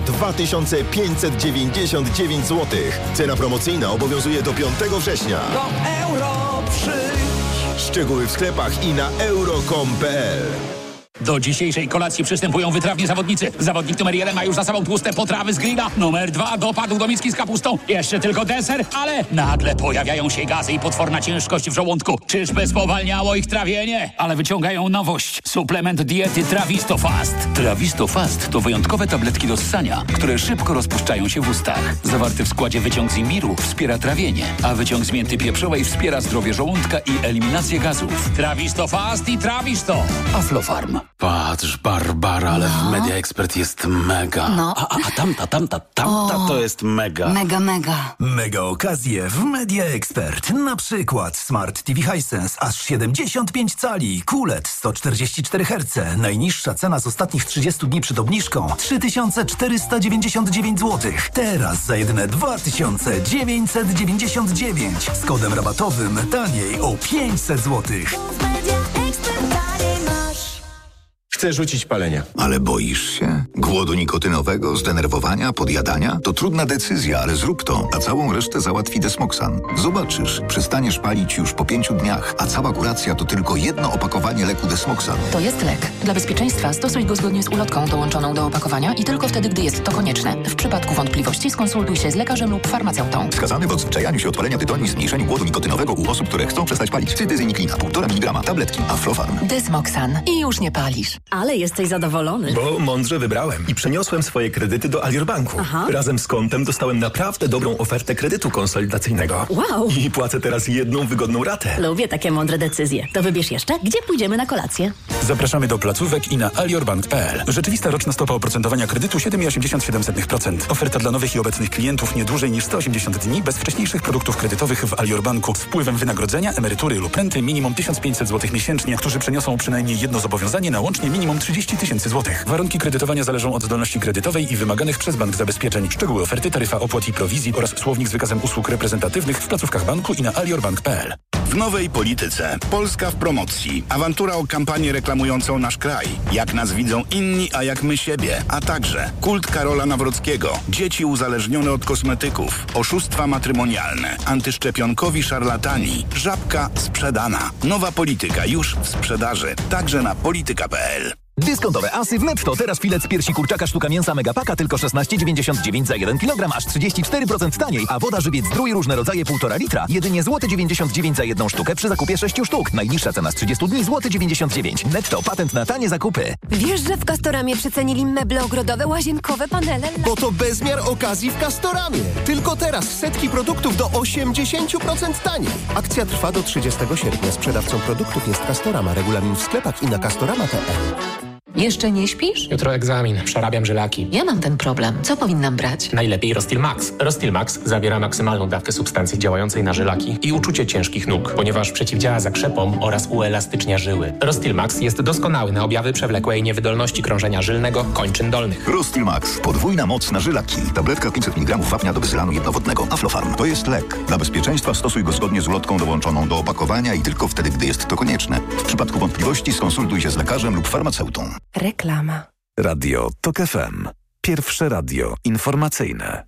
2599 zł. Cena promocyjna obowiązuje do 5 września. Do euro przyjdź. Szczegóły w sklepach i na euro.com.pl. Do dzisiejszej kolacji przystępują wytrawni zawodnicy. Zawodnik numer 1 ma już za sobą tłuste potrawy z grilla. Numer 2 dopadł do miski z kapustą. Jeszcze tylko deser, ale nagle pojawiają się gazy i potworna ciężkość w żołądku. Czyżby spowalniało ich trawienie? Ale wyciągają nowość. Suplement diety Trawisto Fast. Trawisto Fast to wyjątkowe tabletki do ssania, które szybko rozpuszczają się w ustach. Zawarty w składzie wyciąg z imbiru wspiera trawienie, a wyciąg z mięty pieprzowej wspiera zdrowie żołądka i eliminację gazów. Trawisto Fast i Trawisto. Aflofarm. Patrz, Barbara, ale w Media Expert jest mega. No. A tamta to jest mega. Mega. Mega okazje w Media Expert. Na przykład Smart TV Hisense aż 75 cali, QLED 144 Hz. Najniższa cena z ostatnich 30 dni przed obniżką 3499 zł. Teraz za jedyne 2999. Z kodem rabatowym taniej o 500 zł. chcę rzucić palenie. Ale boisz się? Głodu nikotynowego, zdenerwowania, podjadania? To trudna decyzja, ale zrób to, a całą resztę załatwi Desmoxan. Zobaczysz, przestaniesz palić już po 5 dniach, a cała kuracja to tylko jedno opakowanie leku Desmoxan. To jest lek. Dla bezpieczeństwa stosuj go zgodnie z ulotką dołączoną do opakowania i tylko wtedy, gdy jest to konieczne. W przypadku wątpliwości skonsultuj się z lekarzem lub farmaceutą. Wskazany w odzwyczajaniu się od palenia tytoniu i zmniejszeniu głodu nikotynowego u osób, które chcą przestać palić. Cytyzyniklina, 1,5 mg, tabletki, Aflofarm. Desmoxan. I już nie palisz. Ale jesteś zadowolony. Bo mądrze wybrałem i przeniosłem swoje kredyty do Alior Banku. Aha. Razem z kontem dostałem naprawdę dobrą ofertę kredytu konsolidacyjnego. Wow. I płacę teraz jedną wygodną ratę. Lubię takie mądre decyzje. To wybierz jeszcze, gdzie pójdziemy na kolację. Zapraszamy do placówek i na aliorbank.pl. Rzeczywista roczna stopa oprocentowania kredytu 7,87%. Oferta dla nowych i obecnych klientów nie dłużej niż 180 dni bez wcześniejszych produktów kredytowych w Alior Banku z wpływem wynagrodzenia, emerytury lub renty minimum 1500 zł miesięcznie, którzy przeniosą przynajmniej jedno zobowiązanie na łącznie minimum 30 000 złotych. Warunki kredytowania zależą od zdolności kredytowej i wymaganych przez bank zabezpieczeń. Szczegóły oferty, taryfa opłat i prowizji oraz słownik z wykazem usług reprezentatywnych w placówkach banku i na aliorbank.pl. W nowej polityce. Polska w promocji. Awantura o kampanię reklamującą nasz kraj. Jak nas widzą inni, a jak my siebie. A także kult Karola Nawrockiego. Dzieci uzależnione od kosmetyków. Oszustwa matrymonialne. Antyszczepionkowi szarlatani. Żabka sprzedana. Nowa polityka już w sprzedaży. Także na polityka.pl. Dyskontowe asy w Netto. Teraz filet z piersi kurczaka sztuka mięsa Megapaka tylko 16,99 za 1 kg, aż 34% taniej. A woda żywiec Zdrój różne rodzaje 1,5 litra. Jedynie złoty 99 za jedną sztukę przy zakupie 6 sztuk. Najniższa cena z 30 dni złoty 99. Netto. Patent na tanie zakupy. Wiesz, że w Castoramie przecenili meble ogrodowe, łazienkowe, panele? Bo to bezmiar okazji w Castoramie. Tylko teraz setki produktów do 80% taniej. Akcja trwa do 30 sierpnia. Sprzedawcą produktów jest Castorama. Regulamin w sklepach i na castorama.pl. Jeszcze nie śpisz? Jutro egzamin, przerabiam żylaki. Ja mam ten problem. Co powinnam brać? Najlepiej Rostil Max. Rostil Max zawiera maksymalną dawkę substancji działającej na żylaki i uczucie ciężkich nóg, ponieważ przeciwdziała zakrzepom oraz uelastycznia żyły. Rostil Max jest doskonały na objawy przewlekłej niewydolności krążenia żylnego kończyn dolnych. Rostil Max. Podwójna moc na żylaki. Tabletka 500 mg wapnia do wysylanu jednowodnego. Aflofarm. To jest lek. Dla bezpieczeństwa stosuj go zgodnie z ulotką dołączoną do opakowania i tylko wtedy, gdy jest to konieczne. W przypadku wątpliwości skonsultuj się z lekarzem lub farmaceutą. Reklama. Radio TOK FM. Pierwsze radio informacyjne.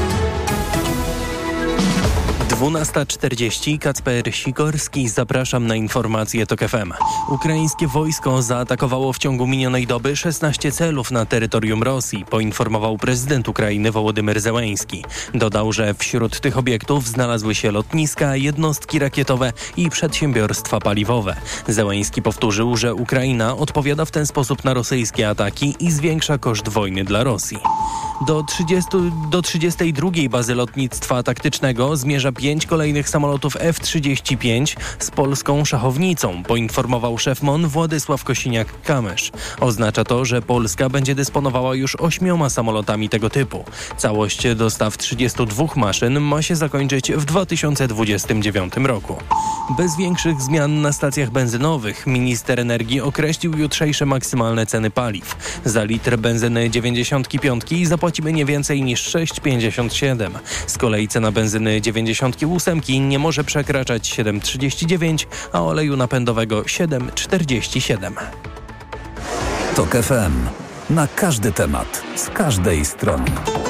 12:40. Kacper Sikorski. Zapraszam na informacje TOK FM. Ukraińskie wojsko zaatakowało w ciągu minionej doby 16 celów na terytorium Rosji, poinformował prezydent Ukrainy Wołodymyr Zełenski. Dodał, że wśród tych obiektów znalazły się lotniska, jednostki rakietowe i przedsiębiorstwa paliwowe. Zełenski powtórzył, że Ukraina odpowiada w ten sposób na rosyjskie ataki i zwiększa koszt wojny dla Rosji. Do 32. bazy lotnictwa taktycznego zmierza 5 kolejnych samolotów F-35 z polską szachownicą, poinformował szef MON Władysław Kosiniak-Kamysz. Oznacza to, że Polska będzie dysponowała już 8 samolotami tego typu. Całość dostaw 32 maszyn ma się zakończyć w 2029 roku. Bez większych zmian na stacjach benzynowych minister energii określił jutrzejsze maksymalne ceny paliw. Za litr benzyny 95 zapłacimy nie więcej niż 6,57. Z kolei cena benzyny 98 nie może przekraczać 7,39, a oleju napędowego 7,47. TOK FM. Na każdy temat, z każdej strony.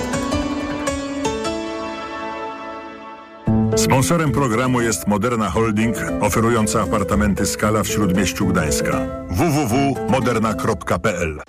Sponsorem programu jest Moderna Holding, oferująca apartamenty Skala w Śródmieściu Gdańska. www.moderna.pl.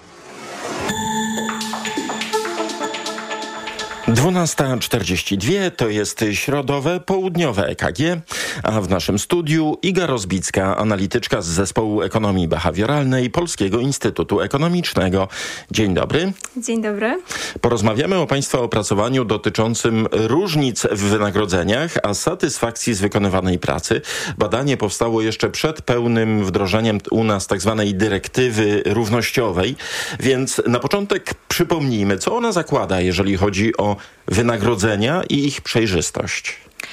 12:42 to jest środowe, południowe EKG, a w naszym studiu Iga Rozbicka, analityczka z Zespołu Ekonomii Behawioralnej Polskiego Instytutu Ekonomicznego. Dzień dobry. Dzień dobry. Porozmawiamy o Państwa opracowaniu dotyczącym różnic w wynagrodzeniach, a satysfakcji z wykonywanej pracy. Badanie powstało jeszcze przed pełnym wdrożeniem u nas tak zwanej dyrektywy równościowej, więc na początek przypomnijmy, co ona zakłada, jeżeli chodzi o wynagrodzenia i ich przejrzystość.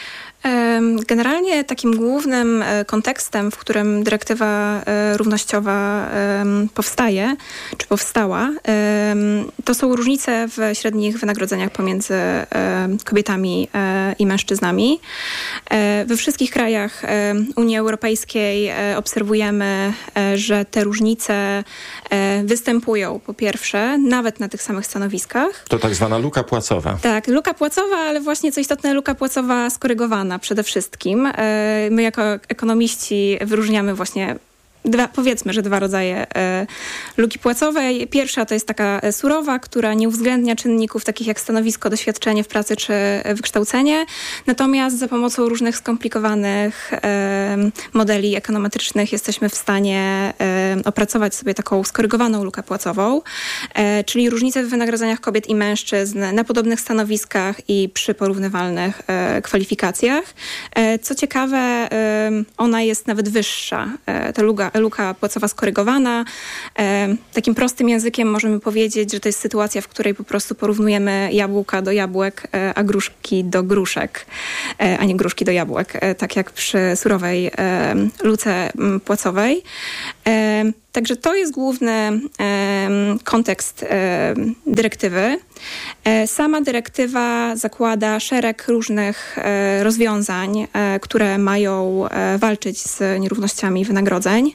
Generalnie takim głównym kontekstem, w którym dyrektywa równościowa powstaje, czy powstała, to są różnice w średnich wynagrodzeniach pomiędzy kobietami i mężczyznami. We wszystkich krajach Unii Europejskiej obserwujemy, że te różnice występują, po pierwsze, nawet na tych samych stanowiskach. To tak zwana luka płacowa. Tak, luka płacowa, ale właśnie co istotne, luka płacowa skorygowana przede wszystkim. My jako ekonomiści wyróżniamy właśnie powiedzmy, że dwa rodzaje luki płacowej. Pierwsza to jest taka surowa, która nie uwzględnia czynników takich jak stanowisko, doświadczenie w pracy czy wykształcenie. Natomiast za pomocą różnych skomplikowanych modeli ekonometrycznych jesteśmy w stanie opracować sobie taką skorygowaną lukę płacową, czyli różnice w wynagrodzeniach kobiet i mężczyzn na podobnych stanowiskach i przy porównywalnych kwalifikacjach. Co ciekawe, ona jest nawet wyższa. Ta luka płacowa skorygowana. Takim prostym językiem możemy powiedzieć, że to jest sytuacja, w której po prostu porównujemy jabłka do jabłek, a gruszki do gruszek, a nie gruszki do jabłek, tak jak przy surowej luce płacowej. Także to jest główny kontekst dyrektywy. Sama dyrektywa zakłada szereg różnych rozwiązań, które mają walczyć z nierównościami wynagrodzeń.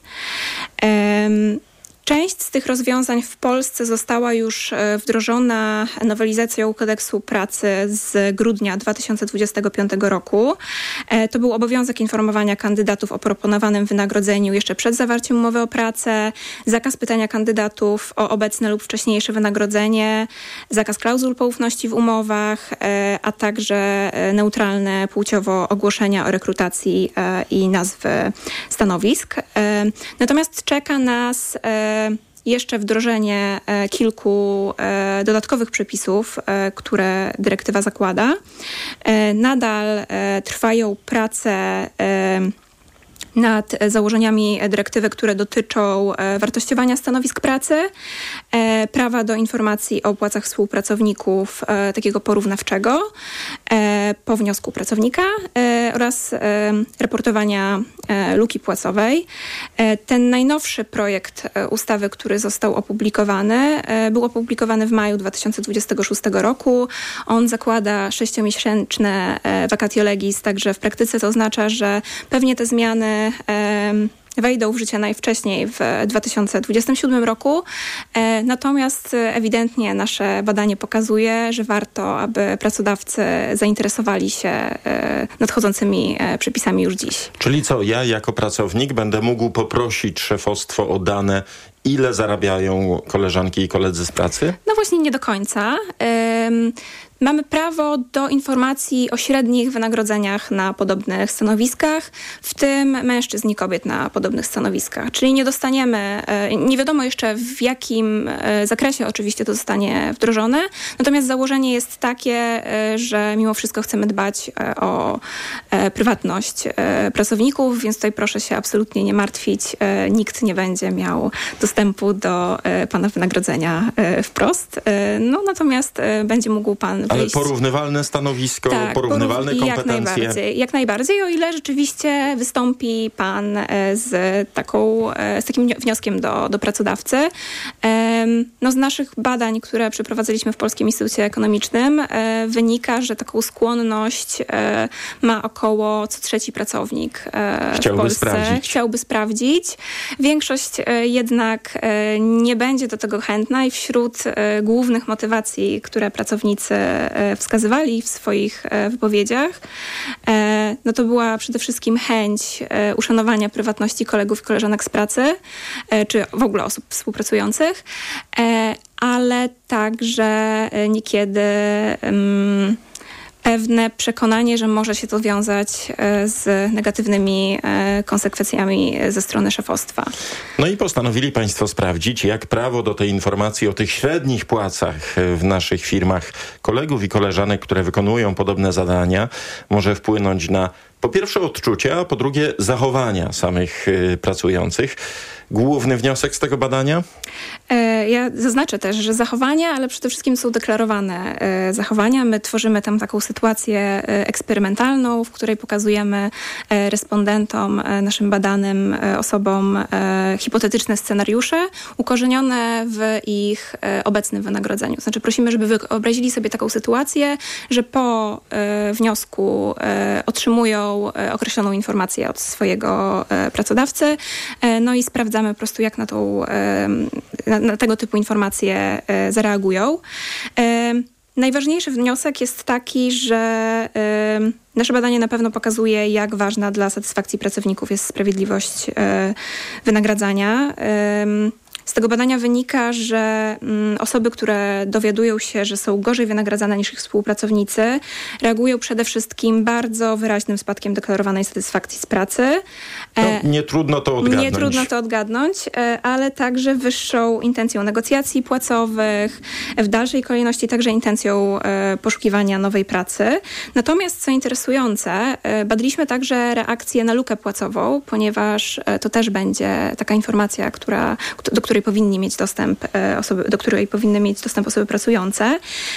Część z tych rozwiązań w Polsce została już wdrożona nowelizacją kodeksu pracy z grudnia 2025 roku. To był obowiązek informowania kandydatów o proponowanym wynagrodzeniu jeszcze przed zawarciem umowy o pracę, zakaz pytania kandydatów o obecne lub wcześniejsze wynagrodzenie, zakaz klauzul poufności w umowach, a także neutralne płciowo ogłoszenia o rekrutacji i nazwy stanowisk. Natomiast czeka nas jeszcze wdrożenie kilku dodatkowych przepisów, które dyrektywa zakłada. Nadal trwają prace nad założeniami dyrektywy, które dotyczą wartościowania stanowisk pracy, prawa do informacji o płacach współpracowników takiego porównawczego po wniosku pracownika oraz raportowania luki płacowej. Ten najnowszy projekt ustawy, który został opublikowany, był opublikowany w maju 2026 roku. On zakłada 6-miesięczne vacatio legis, także w praktyce to oznacza, że pewnie te zmiany wejdą w życie najwcześniej w 2027 roku. Natomiast ewidentnie nasze badanie pokazuje, że warto, aby pracodawcy zainteresowali się nadchodzącymi przepisami już dziś. Czyli co, ja jako pracownik będę mógł poprosić szefostwo o dane, ile zarabiają koleżanki i koledzy z pracy? No właśnie nie do końca. Mamy prawo do informacji o średnich wynagrodzeniach na podobnych stanowiskach, w tym mężczyzn i kobiet na podobnych stanowiskach. Czyli nie dostaniemy, nie wiadomo jeszcze w jakim zakresie oczywiście to zostanie wdrożone, natomiast założenie jest takie, że mimo wszystko chcemy dbać o prywatność pracowników, więc tutaj proszę się absolutnie nie martwić. Nikt nie będzie miał dostępu do pana wynagrodzenia wprost. No natomiast będzie mógł pan ale porównywalne stanowisko, tak, porównywalne kompetencje. Jak najbardziej, o ile rzeczywiście wystąpi pan z takim wnioskiem do pracodawcy. No z naszych badań, które przeprowadziliśmy w Polskim Instytucie Ekonomicznym, wynika, że taką skłonność ma około co trzeci pracownik w Polsce. Chciałby sprawdzić. Większość jednak nie będzie do tego chętna i wśród głównych motywacji, które pracownicy wskazywali w swoich wypowiedziach, no to była przede wszystkim chęć uszanowania prywatności kolegów i koleżanek z pracy, czy w ogóle osób współpracujących, ale także niekiedy pewne przekonanie, że może się to wiązać z negatywnymi konsekwencjami ze strony szefostwa. No i postanowili państwo sprawdzić, jak prawo do tej informacji o tych średnich płacach w naszych firmach kolegów i koleżanek, które wykonują podobne zadania, może wpłynąć na Po pierwsze odczucia, a po drugie zachowania samych pracujących. Główny wniosek z tego badania? Ja zaznaczę też, że zachowania, ale przede wszystkim są deklarowane zachowania. My tworzymy tam taką sytuację eksperymentalną, w której pokazujemy respondentom, naszym badanym osobom hipotetyczne scenariusze ukorzenione w ich obecnym wynagrodzeniu. Znaczy prosimy, żeby wyobrazili sobie taką sytuację, że po wniosku otrzymują określoną informację od swojego pracodawcy, no i sprawdzamy po prostu, jak na tego typu informacje zareagują. Najważniejszy wniosek jest taki, że nasze badanie na pewno pokazuje, jak ważna dla satysfakcji pracowników jest sprawiedliwość wynagradzania. Z tego badania wynika, że osoby, które dowiadują się, że są gorzej wynagradzane niż ich współpracownicy, reagują przede wszystkim bardzo wyraźnym spadkiem deklarowanej satysfakcji z pracy. Nie trudno to odgadnąć. Ale także wyższą intencją negocjacji płacowych, w dalszej kolejności także intencją poszukiwania nowej pracy. Natomiast, co interesujące, badaliśmy także reakcję na lukę płacową, ponieważ to też będzie taka informacja, do której powinny mieć dostęp osoby pracujące.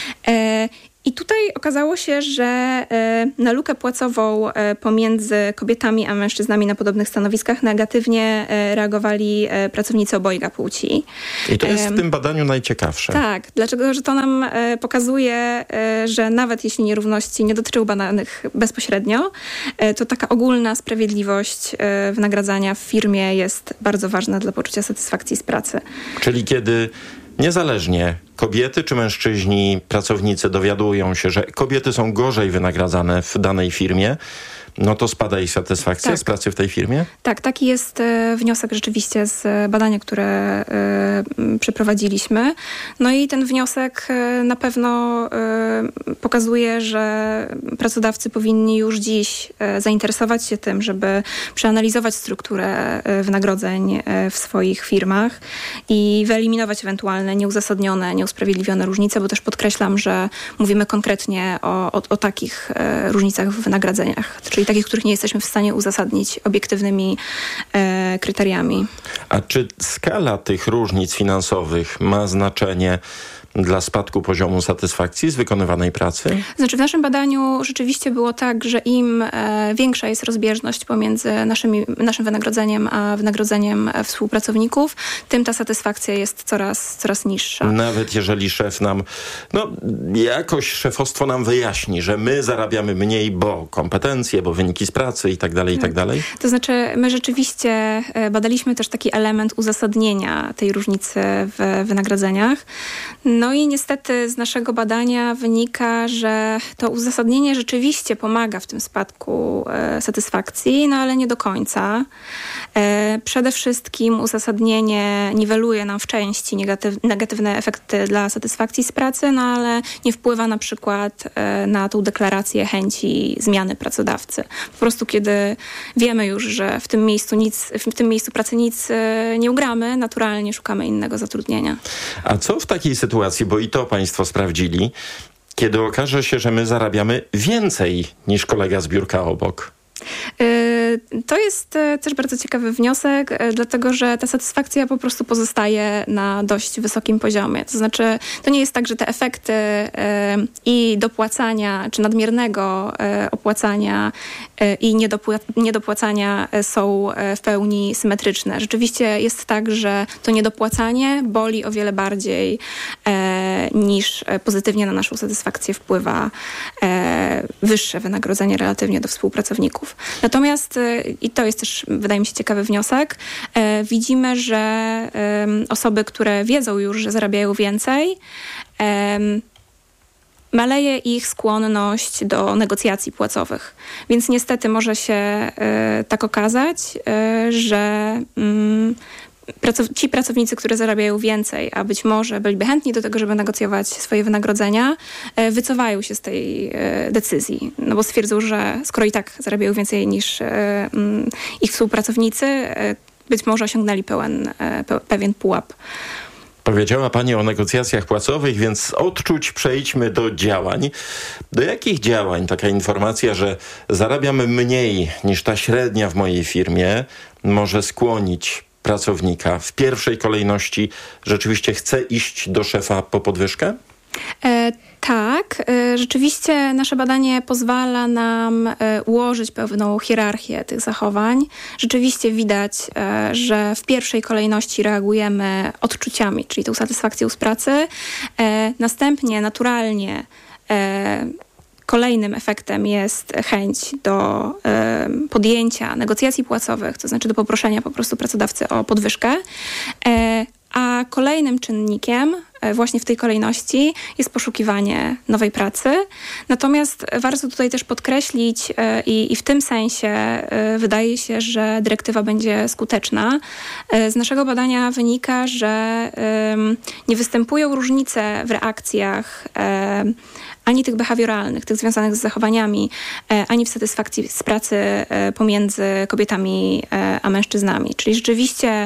I tutaj okazało się, że na lukę płacową pomiędzy kobietami a mężczyznami na podobnych stanowiskach negatywnie reagowali pracownicy obojga płci. I to jest w tym badaniu najciekawsze. Tak, dlaczego? Że to nam pokazuje, że nawet jeśli nierówności nie dotyczą badanych bezpośrednio, to taka ogólna sprawiedliwość wynagradzania w firmie jest bardzo ważna dla poczucia satysfakcji z pracy. Czyli kiedy niezależnie kobiety czy mężczyźni, pracownicy dowiadują się, że kobiety są gorzej wynagradzane w danej firmie, no to spada ich satysfakcja z pracy w tej firmie? Tak, taki jest wniosek rzeczywiście z badania, które przeprowadziliśmy. No i ten wniosek na pewno pokazuje, że pracodawcy powinni już dziś zainteresować się tym, żeby przeanalizować strukturę wynagrodzeń w swoich firmach i wyeliminować ewentualne nieuzasadnione, nieusprawiedliwione różnice, bo też podkreślam, że mówimy konkretnie o takich różnicach w wynagrodzeniach, czyli takich, których nie jesteśmy w stanie uzasadnić obiektywnymi kryteriami. A czy skala tych różnic finansowych ma znaczenie dla spadku poziomu satysfakcji z wykonywanej pracy? Znaczy w naszym badaniu rzeczywiście było tak, że im większa jest rozbieżność pomiędzy naszym wynagrodzeniem a wynagrodzeniem współpracowników, tym ta satysfakcja jest coraz niższa. Nawet jeżeli szef nam, jakoś szefostwo nam wyjaśni, że my zarabiamy mniej, bo kompetencje, bo wyniki z pracy i tak dalej, i tak dalej? To znaczy my rzeczywiście badaliśmy też taki element uzasadnienia tej różnicy w wynagrodzeniach. No i niestety z naszego badania wynika, że to uzasadnienie rzeczywiście pomaga w tym spadku satysfakcji, no ale nie do końca. Przede wszystkim uzasadnienie niweluje nam w części negatywne efekty dla satysfakcji z pracy, no ale nie wpływa na przykład na tą deklarację chęci zmiany pracodawcy. Po prostu kiedy wiemy już, że w tym miejscu pracy nic nie ugramy, naturalnie szukamy innego zatrudnienia. A co w takiej sytuacji, bo i to państwo sprawdzili, kiedy okaże się, że my zarabiamy więcej niż kolega z biurka obok? To jest też bardzo ciekawy wniosek, dlatego że ta satysfakcja po prostu pozostaje na dość wysokim poziomie. To znaczy, to nie jest tak, że te efekty i dopłacania, czy nadmiernego opłacania i niedopłacania są w pełni symetryczne. Rzeczywiście jest tak, że to niedopłacanie boli o wiele bardziej niż pozytywnie na naszą satysfakcję wpływa wyższe wynagrodzenie relatywnie do współpracowników. Natomiast, i to jest też, wydaje mi się, ciekawy wniosek, widzimy, że osoby, które wiedzą już, że zarabiają więcej, maleje ich skłonność do negocjacji płacowych. Więc niestety może się tak okazać, że ci pracownicy, którzy zarabiają więcej, a być może byliby chętni do tego, żeby negocjować swoje wynagrodzenia, wycofają się z tej decyzji. No bo stwierdzą, że skoro i tak zarabiają więcej niż ich współpracownicy, być może osiągnęli pewien pułap. Powiedziała Pani o negocjacjach płacowych, więc z odczuć przejdźmy do działań. Do jakich działań taka informacja, że zarabiam mniej niż ta średnia w mojej firmie, może skłonić pracownika w pierwszej kolejności rzeczywiście chce iść do szefa po podwyżkę? Tak, rzeczywiście nasze badanie pozwala nam ułożyć pewną hierarchię tych zachowań. Rzeczywiście widać, że w pierwszej kolejności reagujemy odczuciami, czyli tą satysfakcją z pracy. Następnie naturalnie kolejnym efektem jest chęć do podjęcia negocjacji płacowych, to znaczy do poproszenia po prostu pracodawcy o podwyżkę. A kolejnym czynnikiem właśnie w tej kolejności jest poszukiwanie nowej pracy. Natomiast warto tutaj też podkreślić i w tym sensie wydaje się, że dyrektywa będzie skuteczna. Z naszego badania wynika, że nie występują różnice w reakcjach ani tych behawioralnych, tych związanych z zachowaniami, ani w satysfakcji z pracy pomiędzy kobietami a mężczyznami. Czyli rzeczywiście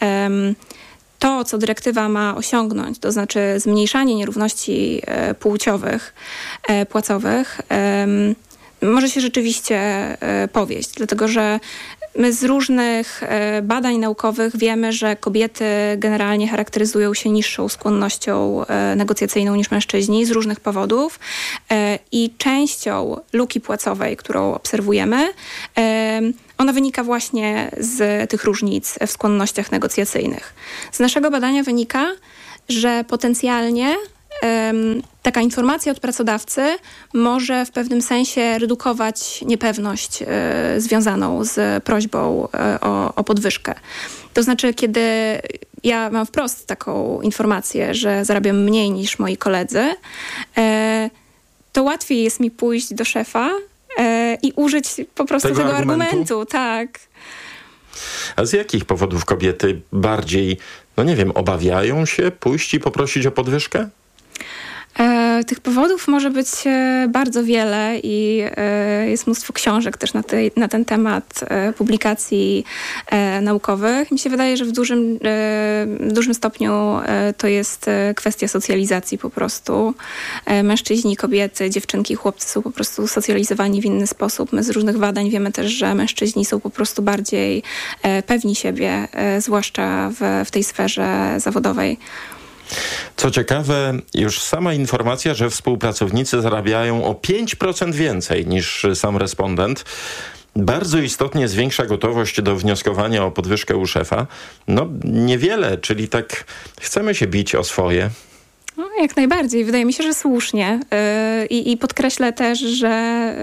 to, co dyrektywa ma osiągnąć, to znaczy zmniejszanie nierówności płciowych, płacowych, może się rzeczywiście powieść, dlatego że my z różnych badań naukowych wiemy, że kobiety generalnie charakteryzują się niższą skłonnością negocjacyjną niż mężczyźni z różnych powodów i częścią luki płacowej, którą obserwujemy, ona wynika właśnie z tych różnic w skłonnościach negocjacyjnych. Z naszego badania wynika, że potencjalnie taka informacja od pracodawcy może w pewnym sensie redukować niepewność związaną z prośbą o podwyżkę. To znaczy, kiedy ja mam wprost taką informację, że zarabiam mniej niż moi koledzy, to łatwiej jest mi pójść do szefa i użyć po prostu tego argumentu. Tak. A z jakich powodów kobiety bardziej, obawiają się pójść i poprosić o podwyżkę? Tych powodów może być bardzo wiele i jest mnóstwo książek też na ten temat, publikacji naukowych. Mi się wydaje, że w dużym stopniu to jest kwestia socjalizacji po prostu. Mężczyźni, kobiety, dziewczynki, chłopcy są po prostu socjalizowani w inny sposób. My z różnych badań wiemy też, że mężczyźni są po prostu bardziej pewni siebie, zwłaszcza w tej sferze zawodowej. Co ciekawe, już sama informacja, że współpracownicy zarabiają o 5% więcej niż sam respondent, bardzo istotnie zwiększa gotowość do wnioskowania o podwyżkę u szefa. Niewiele, czyli tak chcemy się bić o swoje. Jak najbardziej. Wydaje mi się, że słusznie. I podkreślę też, że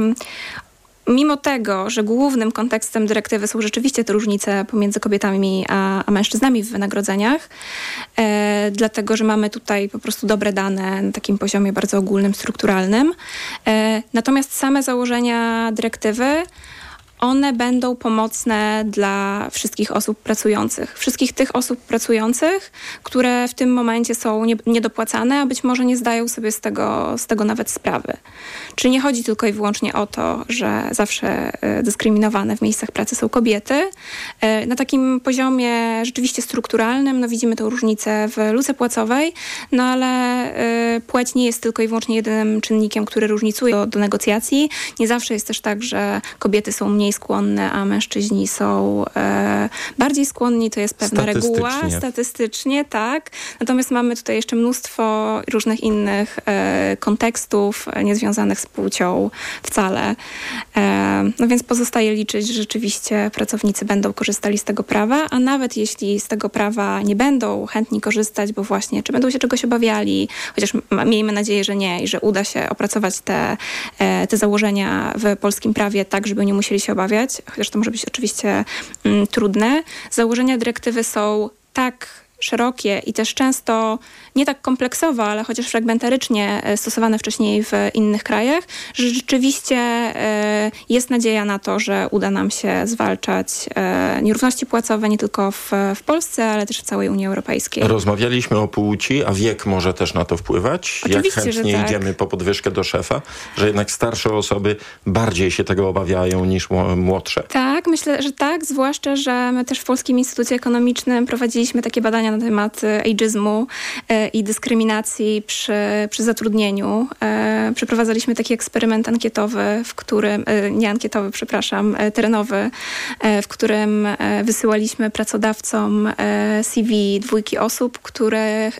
mimo tego, że głównym kontekstem dyrektywy są rzeczywiście te różnice pomiędzy kobietami a mężczyznami w wynagrodzeniach, dlatego że mamy tutaj po prostu dobre dane na takim poziomie bardzo ogólnym, strukturalnym. Natomiast same założenia dyrektywy, one będą pomocne dla wszystkich osób pracujących. Wszystkich tych osób pracujących, które w tym momencie są niedopłacane, a być może nie zdają sobie z tego nawet sprawy. Czyli nie chodzi tylko i wyłącznie o to, że zawsze dyskryminowane w miejscach pracy są kobiety. Na takim poziomie rzeczywiście strukturalnym widzimy tę różnicę w luce płacowej, ale płeć nie jest tylko i wyłącznie jedynym czynnikiem, który różnicuje do negocjacji. Nie zawsze jest też tak, że kobiety są mniej skłonne, a mężczyźni są bardziej skłonni. To jest pewna reguła. Statystycznie, tak. Natomiast mamy tutaj jeszcze mnóstwo różnych innych kontekstów niezwiązanych z płcią wcale. Więc pozostaje liczyć, że rzeczywiście pracownicy będą korzystali z tego prawa, a nawet jeśli z tego prawa nie będą chętni korzystać, bo właśnie czy będą się czegoś obawiali, chociaż miejmy nadzieję, że nie i że uda się opracować te założenia w polskim prawie tak, żeby nie musieli się obawiać, chociaż to może być oczywiście trudne. Założenia dyrektywy są tak szerokie i też często nie tak kompleksowo, ale chociaż fragmentarycznie stosowane wcześniej w innych krajach, że rzeczywiście jest nadzieja na to, że uda nam się zwalczać nierówności płacowe nie tylko w Polsce, ale też w całej Unii Europejskiej. Rozmawialiśmy o płci, a wiek może też na to wpływać? Oczywiście, jak chętnie idziemy po podwyżkę do szefa? Że jednak starsze osoby bardziej się tego obawiają niż młodsze? Tak, myślę, że tak, zwłaszcza, że my też w Polskim Instytucie Ekonomicznym prowadziliśmy takie badania na temat ageizmu i dyskryminacji przy zatrudnieniu. Przeprowadzaliśmy taki eksperyment ankietowy, terenowy, w którym wysyłaliśmy pracodawcom CV 2 osób, których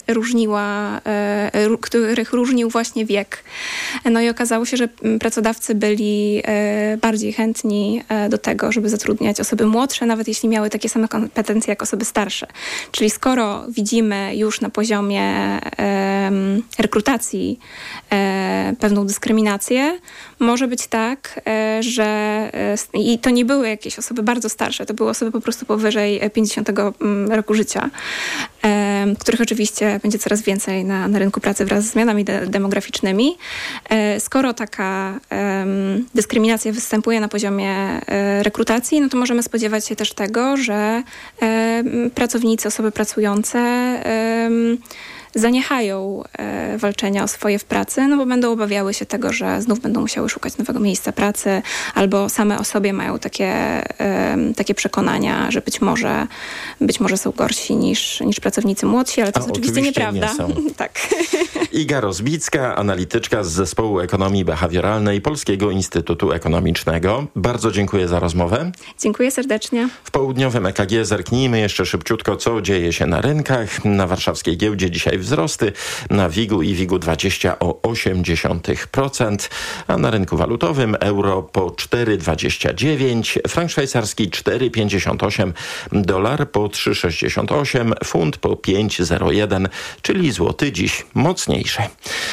różnił właśnie wiek. No i okazało się, że pracodawcy byli bardziej chętni do tego, żeby zatrudniać osoby młodsze, nawet jeśli miały takie same kompetencje jak osoby starsze. Czyli skoro widzimy już na poziomie rekrutacji pewną dyskryminację, może być tak, że i to nie były jakieś osoby bardzo starsze, to były osoby po prostu powyżej 50 roku życia, których oczywiście będzie coraz więcej na rynku pracy wraz z zmianami demograficznymi. Skoro taka dyskryminacja występuje na poziomie rekrutacji, no to możemy spodziewać się też tego, że pracownicy, osoby pracujące zaniechają walczenia o swoje w pracy, no bo będą obawiały się tego, że znów będą musiały szukać nowego miejsca pracy, albo same o sobie mają takie przekonania, że być może są gorsi niż pracownicy młodsi, ale to jest oczywiście nieprawda. Nie są. Tak. Iga Rozbicka, analityczka z Zespołu Ekonomii Behawioralnej Polskiego Instytutu Ekonomicznego. Bardzo dziękuję za rozmowę. Dziękuję serdecznie. W południowym EKG zerknijmy jeszcze szybciutko, co dzieje się na rynkach. Na warszawskiej giełdzie dzisiaj wzrosty, na WIG-u i WIG-u 20 o 0,8%, a na rynku walutowym euro po 4,29, frank szwajcarski 4,58, dolar po 3,68, funt po 5,01, czyli złoty dziś mocniejszy.